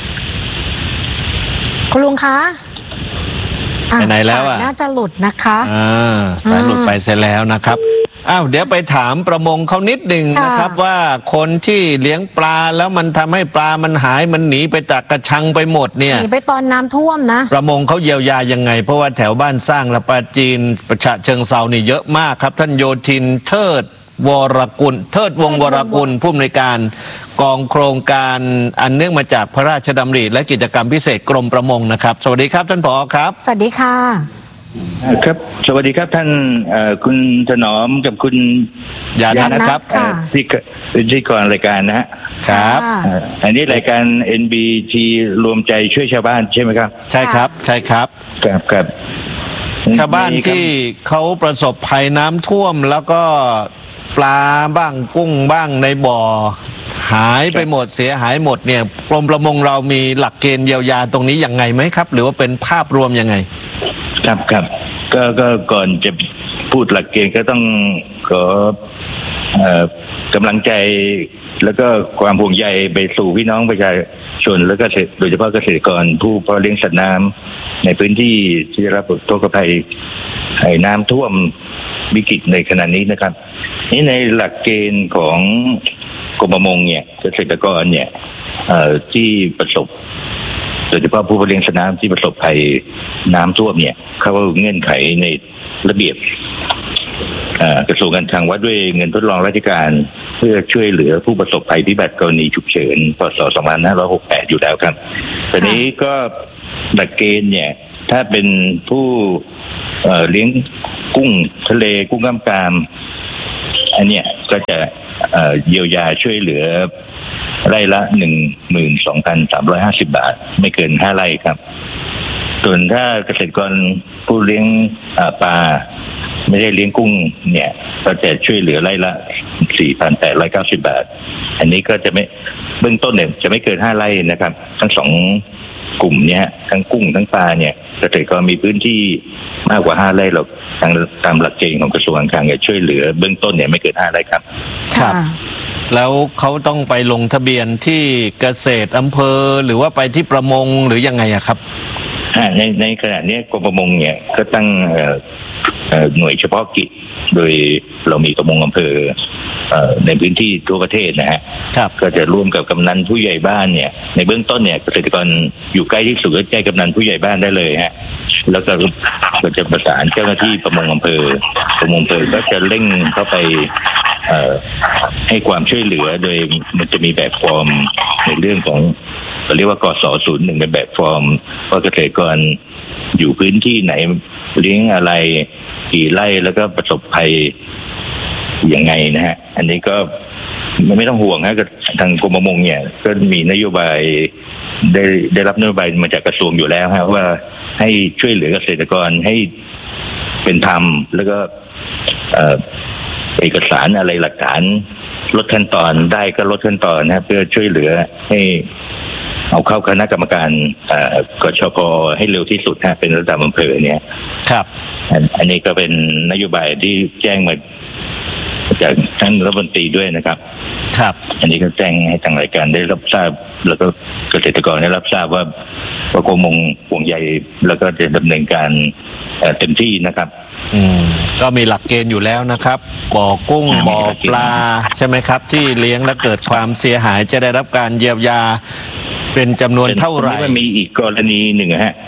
คุณลุงคะไปไหนแล้วอ่ะน่าจะหลุดนะคะอ่าสายหลุดไปเสร็จแล้วนะครับอ้าวเดี๋ยวไปถามประมงเขานิดหนึ่งนะครับว่าคนที่เลี้ยงปลาแล้วมันทำให้ปลามันหายมันหนีไปจากกระชังไปหมดเนี่ยหนีไปตอนน้ำท่วมนะประมงเขาเยียวยายังไงเพราะว่าแถวบ้านสร้างและปราจีนประชาเชิงเซานี่เยอะมากครับท่านโยธินเทิดวรกุลเทิดวงวรกุลผู้อำนวยการกองโครงการอันเนื่องมาจากพระราชดำริและกิจกรรมพิเศษกรมประมงนะครับสวัสดีครับท่านผอครับสวัสดีค่ะครับสวัสดีครับท่านคุณถนอมกับคุณยานะนะครับที่ที่ก่อนรายการนะฮะครับอันนี้รายการ เอ็น บี ที รวมใจช่วยชาวบ้านใช่ไหมครับใช่ครับใช่ครับครับครับชาวบ้านที่เขาประสบภัยน้ำท่วมแล้วก็ปลาบ้างกุ้งบ้างในบ่อหายไปหมดเสียหายหมดเนี่ยกรมประมงเรามีหลักเกณฑ์เยียวยาตรงนี้ยังไงไหมครับหรือว่าเป็นภาพรวมยังไงครับครับก็ก็ก่อนจะพูดหลักเกณฑ์ก็ต้องขอเอ่อกำลังใจแล้วก็ความห่วงใยไปสู่พี่น้องประชาชนแล้วก็โดยเฉพาะเกษตรกรผู้เพาะเลี้ยงสัตว์น้ำในพื้นที่ที่ได้รับผลกระทบภัยน้ำท่วมวิกฤตในขณะนี้นะครับนี่ในหลักเกณฑ์ของกรมประมงเนี่ยเกษตรกรเนี่ยที่ประสบโดยเฉพาะผู้เลี้ยงสัตว์น้ำที่ประสบภัยน้ำท่วมเนี่ยเขาเงื่อนไขในระเบียบกระทรวงการคลังว่าด้วยเงินทดลองราชการเพื่อช่วยเหลือผู้ประสบภัยพิบัติกรณีฉุกเฉินพ.ศ. สองพันห้าร้อยหกสิบแปดอยู่แล้วครับตอนนี้ก็หลักเกณฑ์เนี่ยถ้าเป็นผู้เลี้ยงกุ้งทะเลกุ้งกล้ามกรามอันเนี้ยก็จะเยียวยาช่วยเหลือไร่ละหนึ่งหมื่นสองพันสามร้อยห้าสิบบาทไม่เกินห้าไร่ครับส่วนถ้าเกษตรกรผู้เลี้ยงปลาไม่ได้เลี้ยงกุ้งเนี่ยก็จะช่วยเหลือไร่ละ สี่พันแปดร้อยเก้าสิบบาทอันนี้ก็จะไม่เบื้องต้นเนี่ยจะไม่เกินห้าไร่นะครับทั้งสองกลุ่มเนี้ยทั้งกุ้งทั้งปลาเนี่ยเกษตรกรมีพื้นที่มากกว่าห้าไร่หรอกทางตามหลักเกณฑ์ของกระทรวงการคลังจะช่วยเหลือเบื้องต้นเนี่ยไม่เกินห้าไร่ครับครับแล้วเขาต้องไปลงทะเบียนที่เกษตรอำเภอหรือว่าไปที่ประมงหรือยังไงอะครับในในขณะนี้กรมประมงเนี่ยก็ตั้งหน่วยเฉพาะกิจโดยเรามีประมงอำเภอในพื้นที่ทั่วประเทศนะฮะก็จะร่วมกับกำนันผู้ใหญ่บ้านเนี่ยในเบื้องต้นเนี่ยเกษตรกรอยู่ใกล้ที่สุดก็แจ้งกำนันผู้ใหญ่บ้านได้เลยฮะแล้วก็ก็จะประสานเจ้าหน้าที่ประมงอำเภอประมงอำเภอก็จะเร่งเข้าไปให้ความช่วยเหลือโดยมันจะมีแบบฟอร์มในเรื่องของเราเรียกว่ากสศูนย์หนึ่งเป็นแบบฟอร์มว่าเกษตรกรอยู่พื้นที่ไหนเลี้ยงอะไรกี่ไร่แล้วก็ประสบภัยยังไงนะฮะอันนี้ก็ไม่ต้องห่วงฮะทางกรมประมงเนี่ยก็มีนโยบายได้ได้รับนโยบายมาจากกระทรวงอยู่แล้วฮะว่าให้ช่วยเหลือเกษตรกรให้เป็นธรรมแล้วก็เอกสารอะไรหลักฐานลดขั้นตอนได้ก็ลดขั้นตอนนะเพื่อช่วยเหลือให้เอาเข้าคณะกรรมการกชก.ให้เร็วที่สุดนะเป็นระดับอำเภอเนี่ยครับอันนี้ก็เป็นนโยบายที่แจ้งมาจากท่านรัฐมนตรีด้วยนะครับครับอันนี้ก็แจ้งให้ทางรายการได้รับทราบแล้วก็เกษตรกรได้รับทราบว่าประกรมห่วงใยแล้วก็จะดำเนินการเต็มที่นะครับอืมก็มีหลักเกณฑ์อยู่แล้วนะครับบ่อกุ้งบ่อปลาใช่ไหมครับที่เลี้ยงแล้วเกิดความเสียหายจะได้รับการเยียวยาเป็นจำนวนเท่าไหร่มันมีอีกกรณีหนึ่งฮะ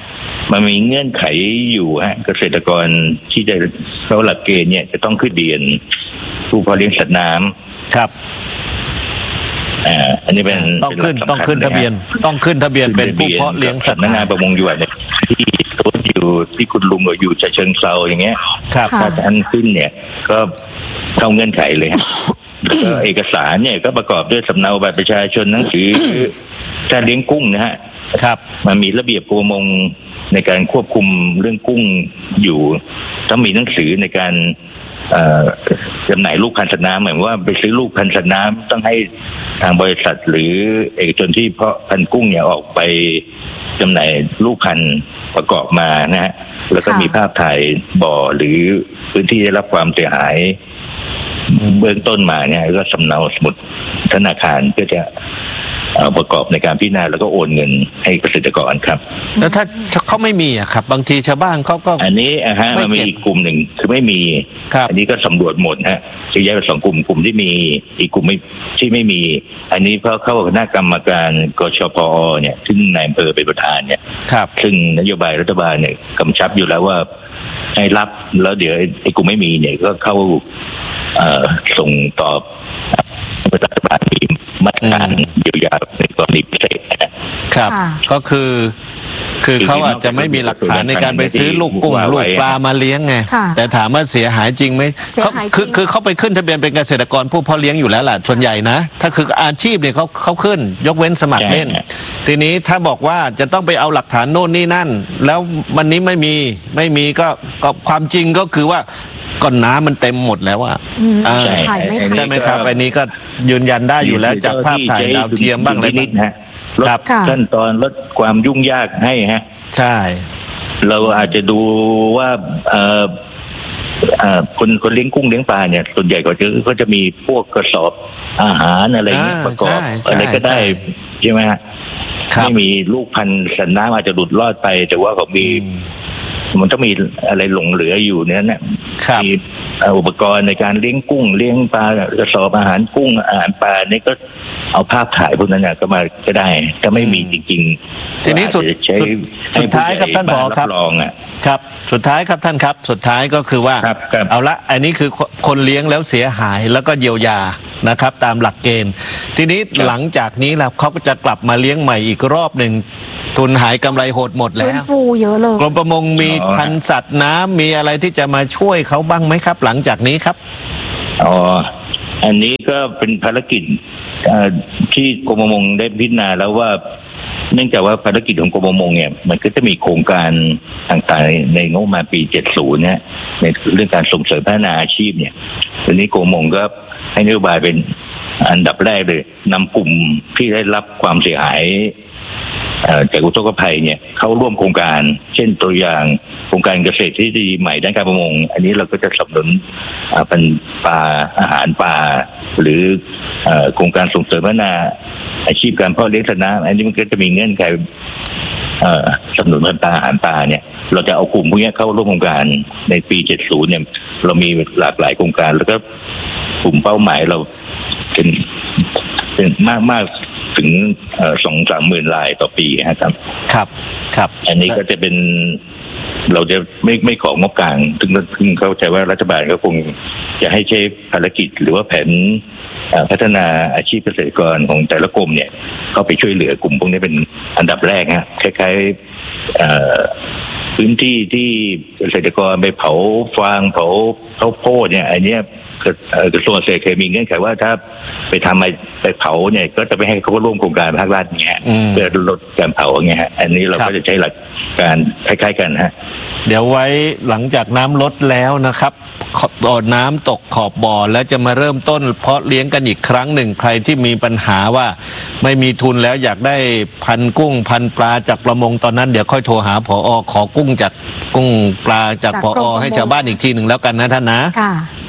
มันมีเงื่อนไขอยู่ฮะเกษตรกรที่จะเข้าหลักเกณฑ์เนี่ยจะต้องขึ้นทะเบียนผู้เพาะเลี้ยงสัตว์น้ำครับอ่าอันนี้เป็นต้องขึ้นต้องขึ้นทะเบียนต้องขึ้นทะเบียนเป็นผู้เพาะเลี้ยงสัตว์น้ำงานประมงอยู่เนี่ยที่ตัวอยู่ที่คุณลุงอยู่ฉะเชิงเทราอย่างเงี้ยครับถ้าท่านขึ้นเนี่ยก็เข้าเงื่อนไขเลยแล้วก็เอกสารเนี่ยก็ประกอบด้วยสำเนาบัตรประชาชนหนังสือการเลี้ยงกุ้งนะฮะครับมันมีระเบียบประมงในการควบคุมเรื่องกุ้งอยู่ต้องมีหนังสือในการจำหน่ายลูกพันธุ์สัตว์น้ำหมายว่าไปซื้อลูกพันธุ์สัตว์น้ำต้องให้ทางบริษัทหรือเอกชนที่เพาะพันธุ์กุ้งเนี่ยออกไปจำหน่ายลูกพันธุ์ประกอบมานะฮะแล้วก็มีภาพถ่ายบ่อหรือพื้นที่ได้รับความเสียหายเบื้องต้นมาเนี่ยก็สำเนาสมุดธนาคารก็จะประกอบในการพิจารณาแล้วก็โอนเงินให้เกษตรกรครับแล้วถ้าเขาไม่มีอะครับบางทีชาวบ้านเขาก็อันนี้อะฮะมันมีอีกกลุ่มหนึ่งคือไม่มีอันนี้ก็สำรวจหมดฮะจะแยกเป็นสองกลุ่มกลุ่มที่มีอีกกลุ่มไม่ที่ไม่มีอันนี้เพราะเข้าคณะกรรมการกชปอเนี่ยซึ่งนายอำเภอเป็นประธานเนี่ยซึ่งนโยบายรัฐบาลเนี่ยกำชับอยู่แล้วว่าให้รับแล้วเดี๋ยวไอ้กลุ่มไม่มีเนี่ยก็เข้าส่งตอบรัฐบาลมีมาตรการเยียวยาในกรณีพิเศษนะครับก็คือคือเขาอาจจะไม่มีหลักฐานในการไปซื้อลูกกุ้งลูกปลามาเลี้ยงไงแต่ถามว่าเสียหายจริงไหมเขาคือคือเขาไปขึ้นทะเบียนเป็นเกษตรกรผู้เพาะเลี้ยงอยู่แล้วล่ะส่วนใหญ่นะถ้าคืออาชีพเนี่ยเขาเขาขึ้นยกเว้นสมัครเล่นทีนี้ถ้าบอกว่าจะต้องไปเอาหลักฐานโน่นนี่นั่นแล้ววันนี้ไม่มีไม่มีก็ก็ความจริงก็คือว่าก้อนน้ำมันเต็มหมดแล้วอ่ะใช่ไหมครับอันนี้ก็ยืนยันได้อยู่แล้วจากภาพถ่ายดาวเทียมบ้างอะไรบ้างฮะลดขั้นตอนลดความยุ่งยากให้ฮะใช่เราอาจจะดูว่าเอ่อคนคนเลี้ยงกุ้งเลี้ยงปลาเนี่ยส่วนใหญ่ก็จะก็จะมีพวกกระสอบอาหารอะไรเงี้ยประกอบอะไรก็ได้ใช่ไหมฮะไม่มีลูกพันธุ์สัตว์น้ำอาจจะหลุดรอดไปแต่ว่าเขามีมันต้องมีอะไรหลงเหลืออยู่เนี่ยนะมีอุปกรณ์ในการเลี้ยงกุ้งเลี้ยงปลากระสอบอาหารกุ้งอาหารปลานี่ก็เอาภาพถ่ายพวกนั้นเนี่ยก็มาก็ได้ถ้าไม่มีจริงๆทีนี้สุดสุดท้ายครับท่านผอครับครับสุดท้ายครับท่านครับสุดท้ายก็คือว่าเอาละอันนี้คือคนเลี้ยงแล้วเสียหายแล้วก็เยียวยานะครับตามหลักเกณฑ์ทีนี้หลังจากนี้แล้วเขาก็จะกลับมาเลี้ยงใหม่อีกรอบหนึ่งทุนหายกำไรหดหมดแล้วฟูเยอะเลยกรมประมงมีพันธุ์สัตว์น้ำมีอะไรที่จะมาช่วยเขาบ้างไหมครับหลังจากนี้ครับอ๋ออันนี้ก็เป็นภารกิจที่กรมประมงได้พิจารณาแล้วว่าเนื่องจากว่าภารกิจของกรมประมงเนี่ยมันก็จะมีโครงการต่างๆในงบประมาณปีเจ็ดสิบเนี่ยในเรื่องการส่งเสริมพัฒนาอาชีพเนี่ยวันนี้กรมประมงก็ให้นโยบายเป็นอันดับแรกเลยนำกลุ่มที่ได้รับความเสียหายจากอุทกภัยเนี่ยเข้าร่วมโครงการเช่นตัวอย่างโครงการเกษตรที่ดีใหม่ด้านการประมงอันนี้เราก็จะสนับสนุนเป็นปลาอาหารปลาหรือโครงการส่งเสริมพัฒนาอาชีพการเพาะเลี้ยงสัตว์น้ำอันนี้มันก็จะมีเงื่อนไขสนับสนุนปลาอาหารปลาเนี่ยเราจะเอากลุ่มพวกนี้เข้าร่วมโครงการในปีเจ็ดสิบเนี่ยเรามีหลากหลายโครงการแล้วก็กลุ่มเป้าหมายเราเป็นเป็นมากมากถึงสองสามหมื่นรายต่อปีนะครับครับครับอันนี้ก็จะเป็นเราจะไม่ไม่ของงบกลางซึ่งซึ่งเข้าใจว่ารัฐบาลก็คงจะให้ใช้ภารกิจหรือว่าแผนพัฒนาอาชีพเกษตรกรของแต่ละกรมเนี่ยเข้าไปช่วยเหลือกลุ่มพวกนี้เป็นอันดับแรกฮะคล้ายๆพื้นที่ที่เกษตรกรไปเผาฟางเผาข้าวโพดเนี่ยอันนี้กระทรวงเกษตรเคยมีเงื่อนไขว่าถ้าไปทำไปไปเผาเนี่ยก็จะไม่ให้เขาร่วมโครงการภาครัฐเงี้ยเพื่อลดการเผาเงี้ยฮะอันนี้เราก็จะใช้หลักการคล้ายๆกันฮะเดี๋ยวไว้หลังจากน้ำลดแล้วนะครับต่อน้ำตกขอบบ่อแล้วจะมาเริ่มต้นเพาะเลี้ยงกันอีกครั้งหนึ่งใครที่มีปัญหาว่าไม่มีทุนแล้วอยากได้พันกุ้งพันปลาจากประมงตอนนั้นเดี๋ยวค่อยโทรหาผอ.ขอกุ้งจากกุ้งปลาจากผอ.ให้ชาวบ้านอีกทีหนึ่งแล้วกันนะท่านนะค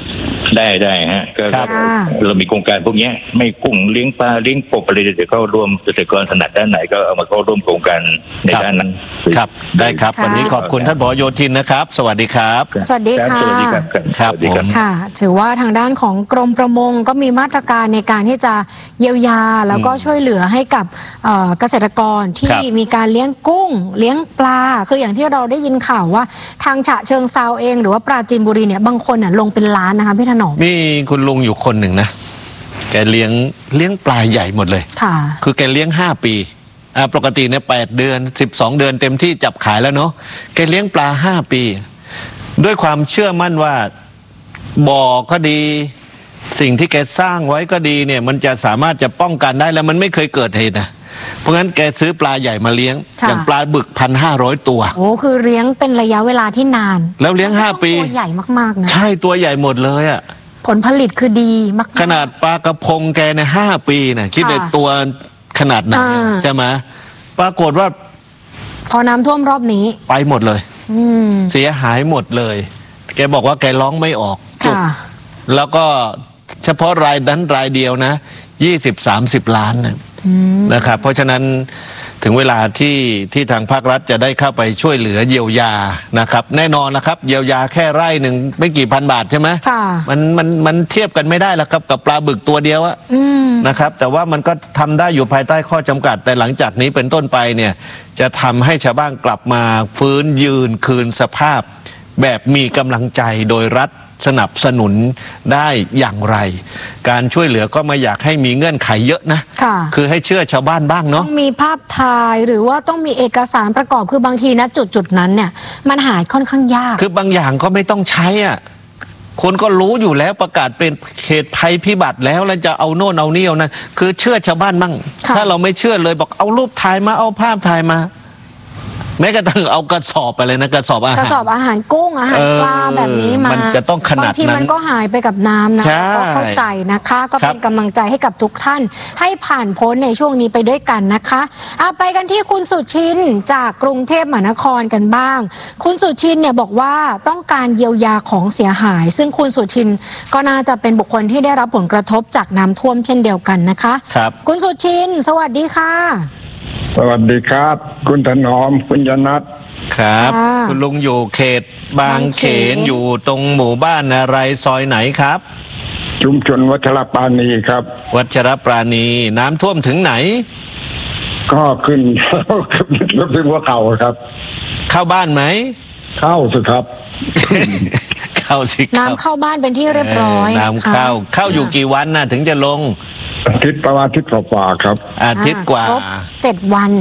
ได้ได้ฮะก็เรามีโครงการพวกนี้ไม่กุ้งเลี้ยงปลาเลี้ยงกบอะไรเดี๋ยวเข้าร่วมเกษตรกรถนัดด้านไหนก็เอามาเข้าร่วมโครงการในด้านนั้นครับได้ครับวันนี้ขอบคุณท่านผอ.โยธินนะครับสวัสดีครับสวัสดีค่ะสวัสดีครับครับผมค่ะถือว่าทางด้านของกรมประมงก็มีมาตรการในการที่จะเยียวยาแล้วก็ช่วยเหลือให้กับเกษตรกรที่มีการเลี้ยงกุ้งเลี้ยงปลาคืออย่างที่เราได้ยินข่าวว่าทางฉะเชิงเซาเองหรือว่าปราจีนบุรีเนี่ยบางคนเนี่ยลงเป็นล้านนะคะพี่ถนอมมีคุณลุงอยู่คนหนึ่งนะแกเลี้ยงเลี้ยงปลาใหญ่หมดเลยค่ะคือแกเลี้ยงห้าปีอ่าปกติเนี่ยแปดเดือนสิบสองเดือนเต็มที่จับขายแล้วเนาะแกเลี้ยงปลาห้าปีด้วยความเชื่อมั่นว่าบ่อก็ดีสิ่งที่แกสร้างไว้ก็ดีเนี่ยมันจะสามารถจะป้องกันได้แล้วมันไม่เคยเกิดเหตุนะเพราะงั้นแกซื้อปลาใหญ่มาเลี้ยงอย่างปลาบึกพันห้าร้อยตัวโอ้คือเลี้ยงเป็นระยะเวลาที่นานแล้วเลี้ยงห้าปีตัวใหญ่มากๆนะใช่ตัวใหญ่หมดเลยอ่ะผลผลิตคือดีมากขนาดปลากระพงแกในห้าปีนะคิดในตัวขนาดไหนใช่ไหมปรากฏว่าพอน้ำท่วมรอบนี้ไปหมดเลยเสียหายหมดเลยแกบอกว่าแกร้องไม่ออกจุดแล้วก็เฉพาะรายนั้นรายเดียวนะยี่สิบสามสิบล้านนะนะครับเพราะฉะนั้นถึงเวลาที่ที่ทางภาครัฐจะได้เข้าไปช่วยเหลือเยียวยานะครับแน่นอนนะครับเยียวยาแค่ไร่หนึ่งไม่กี่พันบาทใช่ไหมมันมันมันเทียบกันไม่ได้แล้วครับกับปลาบึกตัวเดียวอะนะครับแต่ว่ามันก็ทำได้อยู่ภายใต้ข้อจำกัดแต่หลังจากนี้เป็นต้นไปเนี่ยจะทำให้ชาวบ้านกลับมาฟื้นยืนคืนสภาพแบบมีกำลังใจโดยรัฐสนับสนุนได้อย่างไรการช่วยเหลือก็ไม่อยากให้มีเงื่อนไขเยอะนะคือให้เชื่อชาวบ้านบ้างเนาะต้องมีภาพถ่ายหรือว่าต้องมีเอกสารประกอบคือบางทีนะจุดจุดนั้นเนี่ยมันหายค่อนข้างยากคือบางอย่างก็ไม่ต้องใช้อ่ะคนก็รู้อยู่แล้วประกาศเป็นเขตภัยพิบัติแล้วแล้วจะเอาโน่นเอานี่เอานั่นคือเชื่อชาวบ้านบ้างถ้าเราไม่เชื่อเลยบอกเอารูปถ่ายมาเอาภาพถ่ายมาแม้กระทั่งเอากระสอบไปเลยนะกระสอบอาหารกระสอบอาหารกุ้งอาหารปลาแบบนี้มามันจะต้องขนาดนั้นบางทีมันก็หายไปกับน้ำนะก็เข้าใจนะคะก็เป็นกำลังใจให้กับทุกท่านให้ผ่านพ้นในช่วงนี้ไปด้วยกันนะคะเอาไปกันที่คุณสุชินจากกรุงเทพมหานครกันบ้างคุณสุชินเนี่ยบอกว่าต้องการเยียวยาของเสียหายซึ่งคุณสุชินก็น่าจะเป็นบุคคลที่ได้รับผลกระทบจากน้ำท่วมเช่นเดียวกันนะคะครับคุณสุชินสวัสดีค่ะสวัสดีครับคุณถนอมคุณยนัทครับคุณลุงอยู่เขตบางเขนอยู่ตรงหมู่บ้านอะไรซอยไหนครับชุมชนวัชรปราณีครับวัชรปราณีน้ำท่วมถึงไหนก็ขึ้นขึ้นถึงหัวเข่าครับเข้าบ้านไหมเข้าสิครับเข้าสิน้ำเข้าบ้านเป็นที่เรียบร้อยน้ำเข้าเข้าอยู่กี่วันน่ะถึงจะลงอาทิตย์ประมาณอาทิตย์กว่าครับอาทิตย์กว่าเจ็ดวัน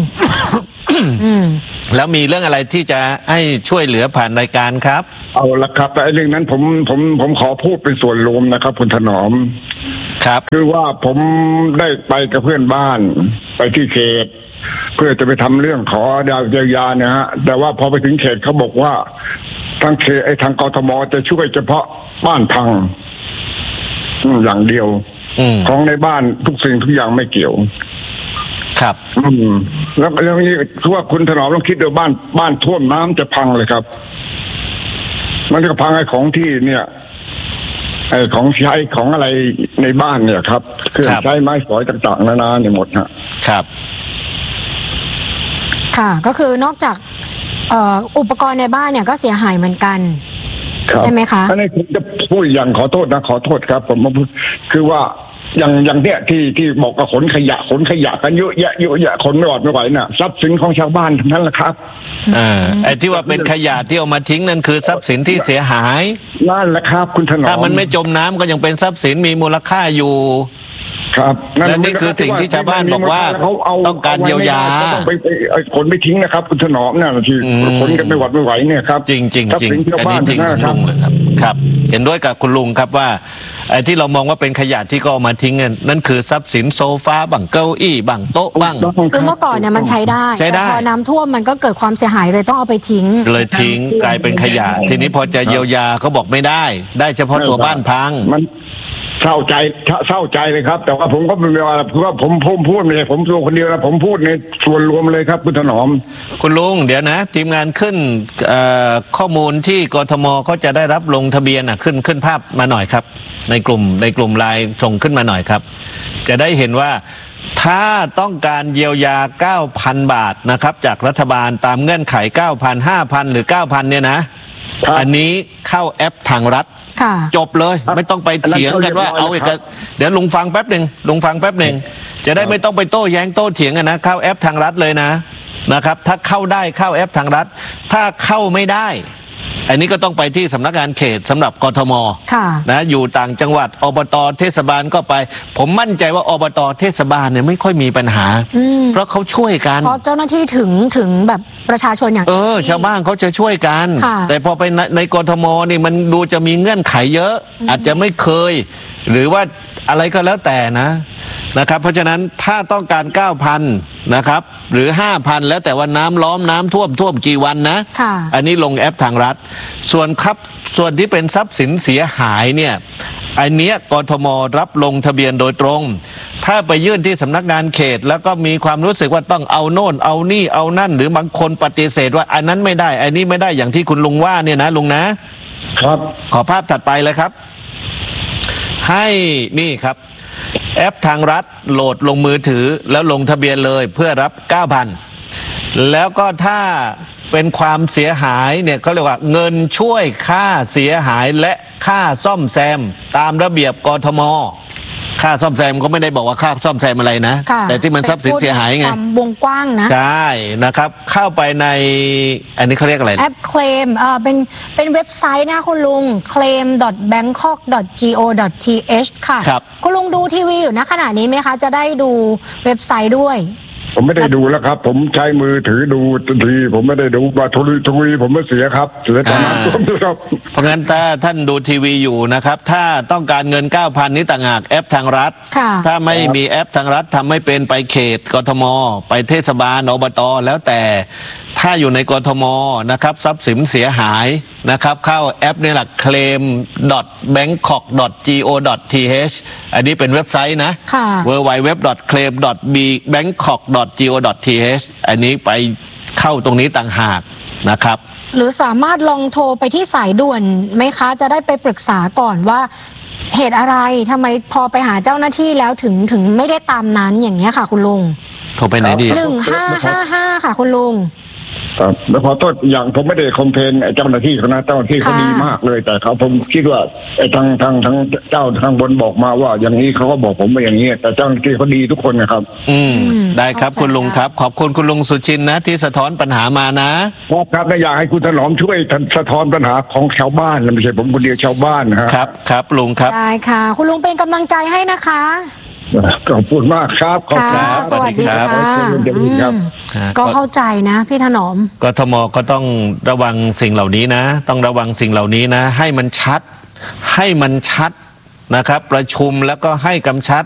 แล้วมีเรื่องอะไรที่จะให้ช่วยเหลือผ่านรายการครับเอาละครับแต่เรื่องนั้นผมผมผมขอพูดเป็นส่วนรวมนะครับคุณถนอมครับคือว่าผมได้ไปกับเพื่อนบ้านไปที่เขตเพื่อจะไปทำเรื่องขอดาวเยียวยาเนี่ยฮะแต่ว่าพอไปถึงเขตเขาบอกว่าทางเขตไอ้ทางกทมจะช่วยเฉพาะบ้านพังอย่างเดียวของในบ้านทุกสิ่งทุกอย่างไม่เกี่ยวครับอืมแล้วเรื่องนี้คือว่าคุณถนอมต้องคิดดูบ้านบ้านท่วมน้ำจะพังเลยครับมันจะพังไอ้ของที่เนี่ยไอ้ของใช้ของอะไรในบ้านเนี่ยครับเครื่องใช้ไม้สอยต่างๆนานาเนี่ยหมดฮะครับค่ะก็คือนอกจากเอ่ออุปกรณ์ในบ้านเนี่ยก็เสียหายเหมือนกันใช่ไหมคะอันนี้ผมจะพูดอย่างขอโทษนะขอโทษครับผมคือว่าอย่างอย่างเนี้ยที่ที่บอกกับขนขยะขนขยะกันเยอะแยะเยอะแยะขนไม่หวดไม่ไหวน่ะทรัพย์สินของชาวบ้านทั้งนั้นแหละครับอ่าไอ้ที่ว่าเป็นขยะที่เอามาทิ้งนั่นคือทรัพย์สินที่เสียหายนั่นแหละครับคุณถนอมถ้ามันไม่จมน้ำก็ยังเป็นทรัพย์สินมีมูลค่าอยู่ครับและนี่คือสิ่งที่ชาวบ้านบอกว่าต้องการเยียวยาต้องไปขนไม่ทิ้งนะครับคุณถนอมเนี่ยที่ขนกันไม่หวดไม่ไหวเนี่ยครับจริงจริงจริงอันนี้จริงคุณลุงเลยครับครับเห็นด้วยกับคุณลุงครับว่าไอ้ที่เรามองว่าเป็นขยะที่ก็เอามาทิ้งนั่นคือทรัพย์สินโซฟาบังเก้าอี้บังโต๊ะบังคือเมื่อก่อนเนี่ยมันใช้ได้แต่พอน้ำท่วมมันก็เกิดความเสียหายเลยต้องเอาไปทิ้งเลยทิ้งกลายเป็นขยะทีนี้พอจะเยียวยาก็บอกไม่ได้ได้เฉพาะตัวบ้านพังมันเศร้าใจเศร้าใจเลยครับ แต่ว่าผมก็ไม่ว่าเพราะว่าผมผมพูดไม่ใช่ผมตัวคนเดียวนะผมพูดในส่วนรวมเลยครับคุณถนอมคุณลุงเดี๋ยวนะทีมงานขึ้นข้อมูลที่กทมเขาจะได้รับลงทะเบียนอ่ะขึ้นขึ้นภาพมาหน่อยครับในกลุ่มในกลุ่มไลน์ส่งขึ้นมาหน่อยครับจะได้เห็นว่าถ้าต้องการเยียวยา เก้าพัน บาทนะครับจากรัฐบาลตามเงื่อนไข เก้าพัน ห้าพัน หรือ เก้าพัน เนี่ยนะอันนี้เข้าแอปทางรัฐจบเลยไม่ต้องไปเถียงกันว่าเอาเอกเดี๋ยวลุงฟังแป๊บหนึ่งลุงฟังแป๊บหนึ่งจะได้ไม่ต้องไปโต้แย้งโต้เถียงกันนะเข้าแอปทางรัฐเลยนะนะครับถ้าเข้าได้เข้าแอปทางรัฐถ้าเข้าไม่ได้อันนี้ก็ต้องไปที่สำนักงานเขตสำหรับกทมนะอยู่ต่างจังหวัดอบตเทศบาลก็ไปผมมั่นใจว่าอบตเทศบาลเนี่ยไม่ค่อยมีปัญหาเพราะเขาช่วยกันเพราะเจ้าหน้าที่ถึงถึงแบบประชาชนอย่างเออชาวบ้านเขาจะช่วยกันแต่พอไปในในกทมนี่มันดูจะมีเงื่อนไขเยอะอาจจะไม่เคยหรือว่าอะไรก็แล้วแต่นะนะครับเพราะฉะนั้นถ้าต้องการ เก้าพัน นะครับหรือ ห้าพัน แล้วแต่ว่าน้ำล้อมน้ำท่วมท่วมกี่วันนะอันนี้ลงแอปทางรัฐส่วนครับส่วนที่เป็นทรัพย์สินเสียหายเนี่ยอันเนี้ยกทมรับลงทะเบียนโดยตรงถ้าไปยื่นที่สำนักงานเขตแล้วก็มีความรู้สึกว่าต้องเอาโน่นเอานี่เอานั่นหรือบางคนปฏิเสธว่าอันนั้นไม่ได้อันนี้ไม่ได้อย่างที่คุณลุงว่าเนี่ยนะลุงนะครับขอภาพถัดไปเลยครับให้นี่ครับแอปทางรัฐโหลดลงมือถือแล้วลงทะเบียนเลยเพื่อรับ เก้าพัน แล้วก็ถ้าเป็นความเสียหายเนี่ยเขาเรียกว่าเงินช่วยค่าเสียหายและค่าซ่อมแซมตามระเบียบกทมค่าซ่อมแซมก็ไม่ได้บอกว่าค่าซ่อมแซมอะไรนะแต่ที่มันทรัพย์สินเสียหายไงวงกว้างนะใช่นะครับเข้าไปในอันนี้เขาเรียกอะไรแอปเคลมเออเป็นเป็นเว็บไซต์นะคุณลุง เคลม ดอท แบงคอก ดอท จี โอ ดอท ที เอช ค่ะคุณลุงดูทีวีอยู่นะขณะนี้ไหมคะจะได้ดูเว็บไซต์ด้วยผมไม่ได้ดูแล้วครับผมใช้มือถือดูทีผมไม่ได้ดูว่าทุยทุยผมไม่เสียครับเสียตอนนั้นครับเพราะงั้นถ้าท่านดูทีวีอยู่นะครับถ้าต้องการเงิน เก้าพัน นี้ต่างหากแอปทางรัฐถ้าไม่มีแอปทางรัฐทำไม่เป็นไปเขตกทมไปเทศบาลอบตแล้วแต่ถ้าอยู่ในกทมนะครับทรัพย์สินเสียหายนะครับเข้าแอปนี่แหละ เคลม ดอท แบงคอก ดอท จี โอ ดอท ที เอช อันนี้เป็นเว็บไซต์นะ ดับเบิลยู ดับเบิลยู ดับเบิลยู ดอท เคลม ดอท แบงคอก ดอท จี โอ ดอท ที เอช อันนี้ไปเข้าตรงนี้ต่างหากนะครับหรือสามารถลองโทรไปที่สายด่วนไหมคะจะได้ไปปรึกษาก่อนว่าเหตุอะไรทำไมพอไปหาเจ้าหน้าที่แล้วถึงถึงไม่ได้ตามนั้นอย่างเงี้ยค่ะคุณลุงโทรไปไหนดีหนึ่งห้าห้าห้าค่ะคุณลุงครับแล้วขอโทษอย่างผมไม่ได้คอมเพลนเจ้าหน้าที่เขานะเจ้าหน้าที่เขาดีมากเลยแต่เขาผมคิดว่าไอ้ทางทางทางเจ้าทางบนบอกมาว่าอย่างนี้เขาก็บอกผมมาอย่างนี้แต่เจ้าหน้าที่เขาดีทุกคนนะครับอืมได้ครับคุณลุงครับขอบคุณคุณลุงสุชินนะที่สะท้อนปัญหามานะครับครับและอยากให้คุณถนอมช่วยสะท้อนปัญหาของชาวบ้านไม่ใช่ผมคนเดียวชาวบ้านครับครับลุงครับได้ค่ะคุณลุงเป็นกำลังใจให้นะคะขอบคุณมากครับขอบคุณครับสวัสดีครับก็เข้าใจนะพี่ถนอมกทมก็ต้องระวังสิ่งเหล่านี้นะต้องระวังสิ่งเหล่านี้นะให้มันชัดให้มันชัดนะครับประชุมแล้วก็ให้กำชัด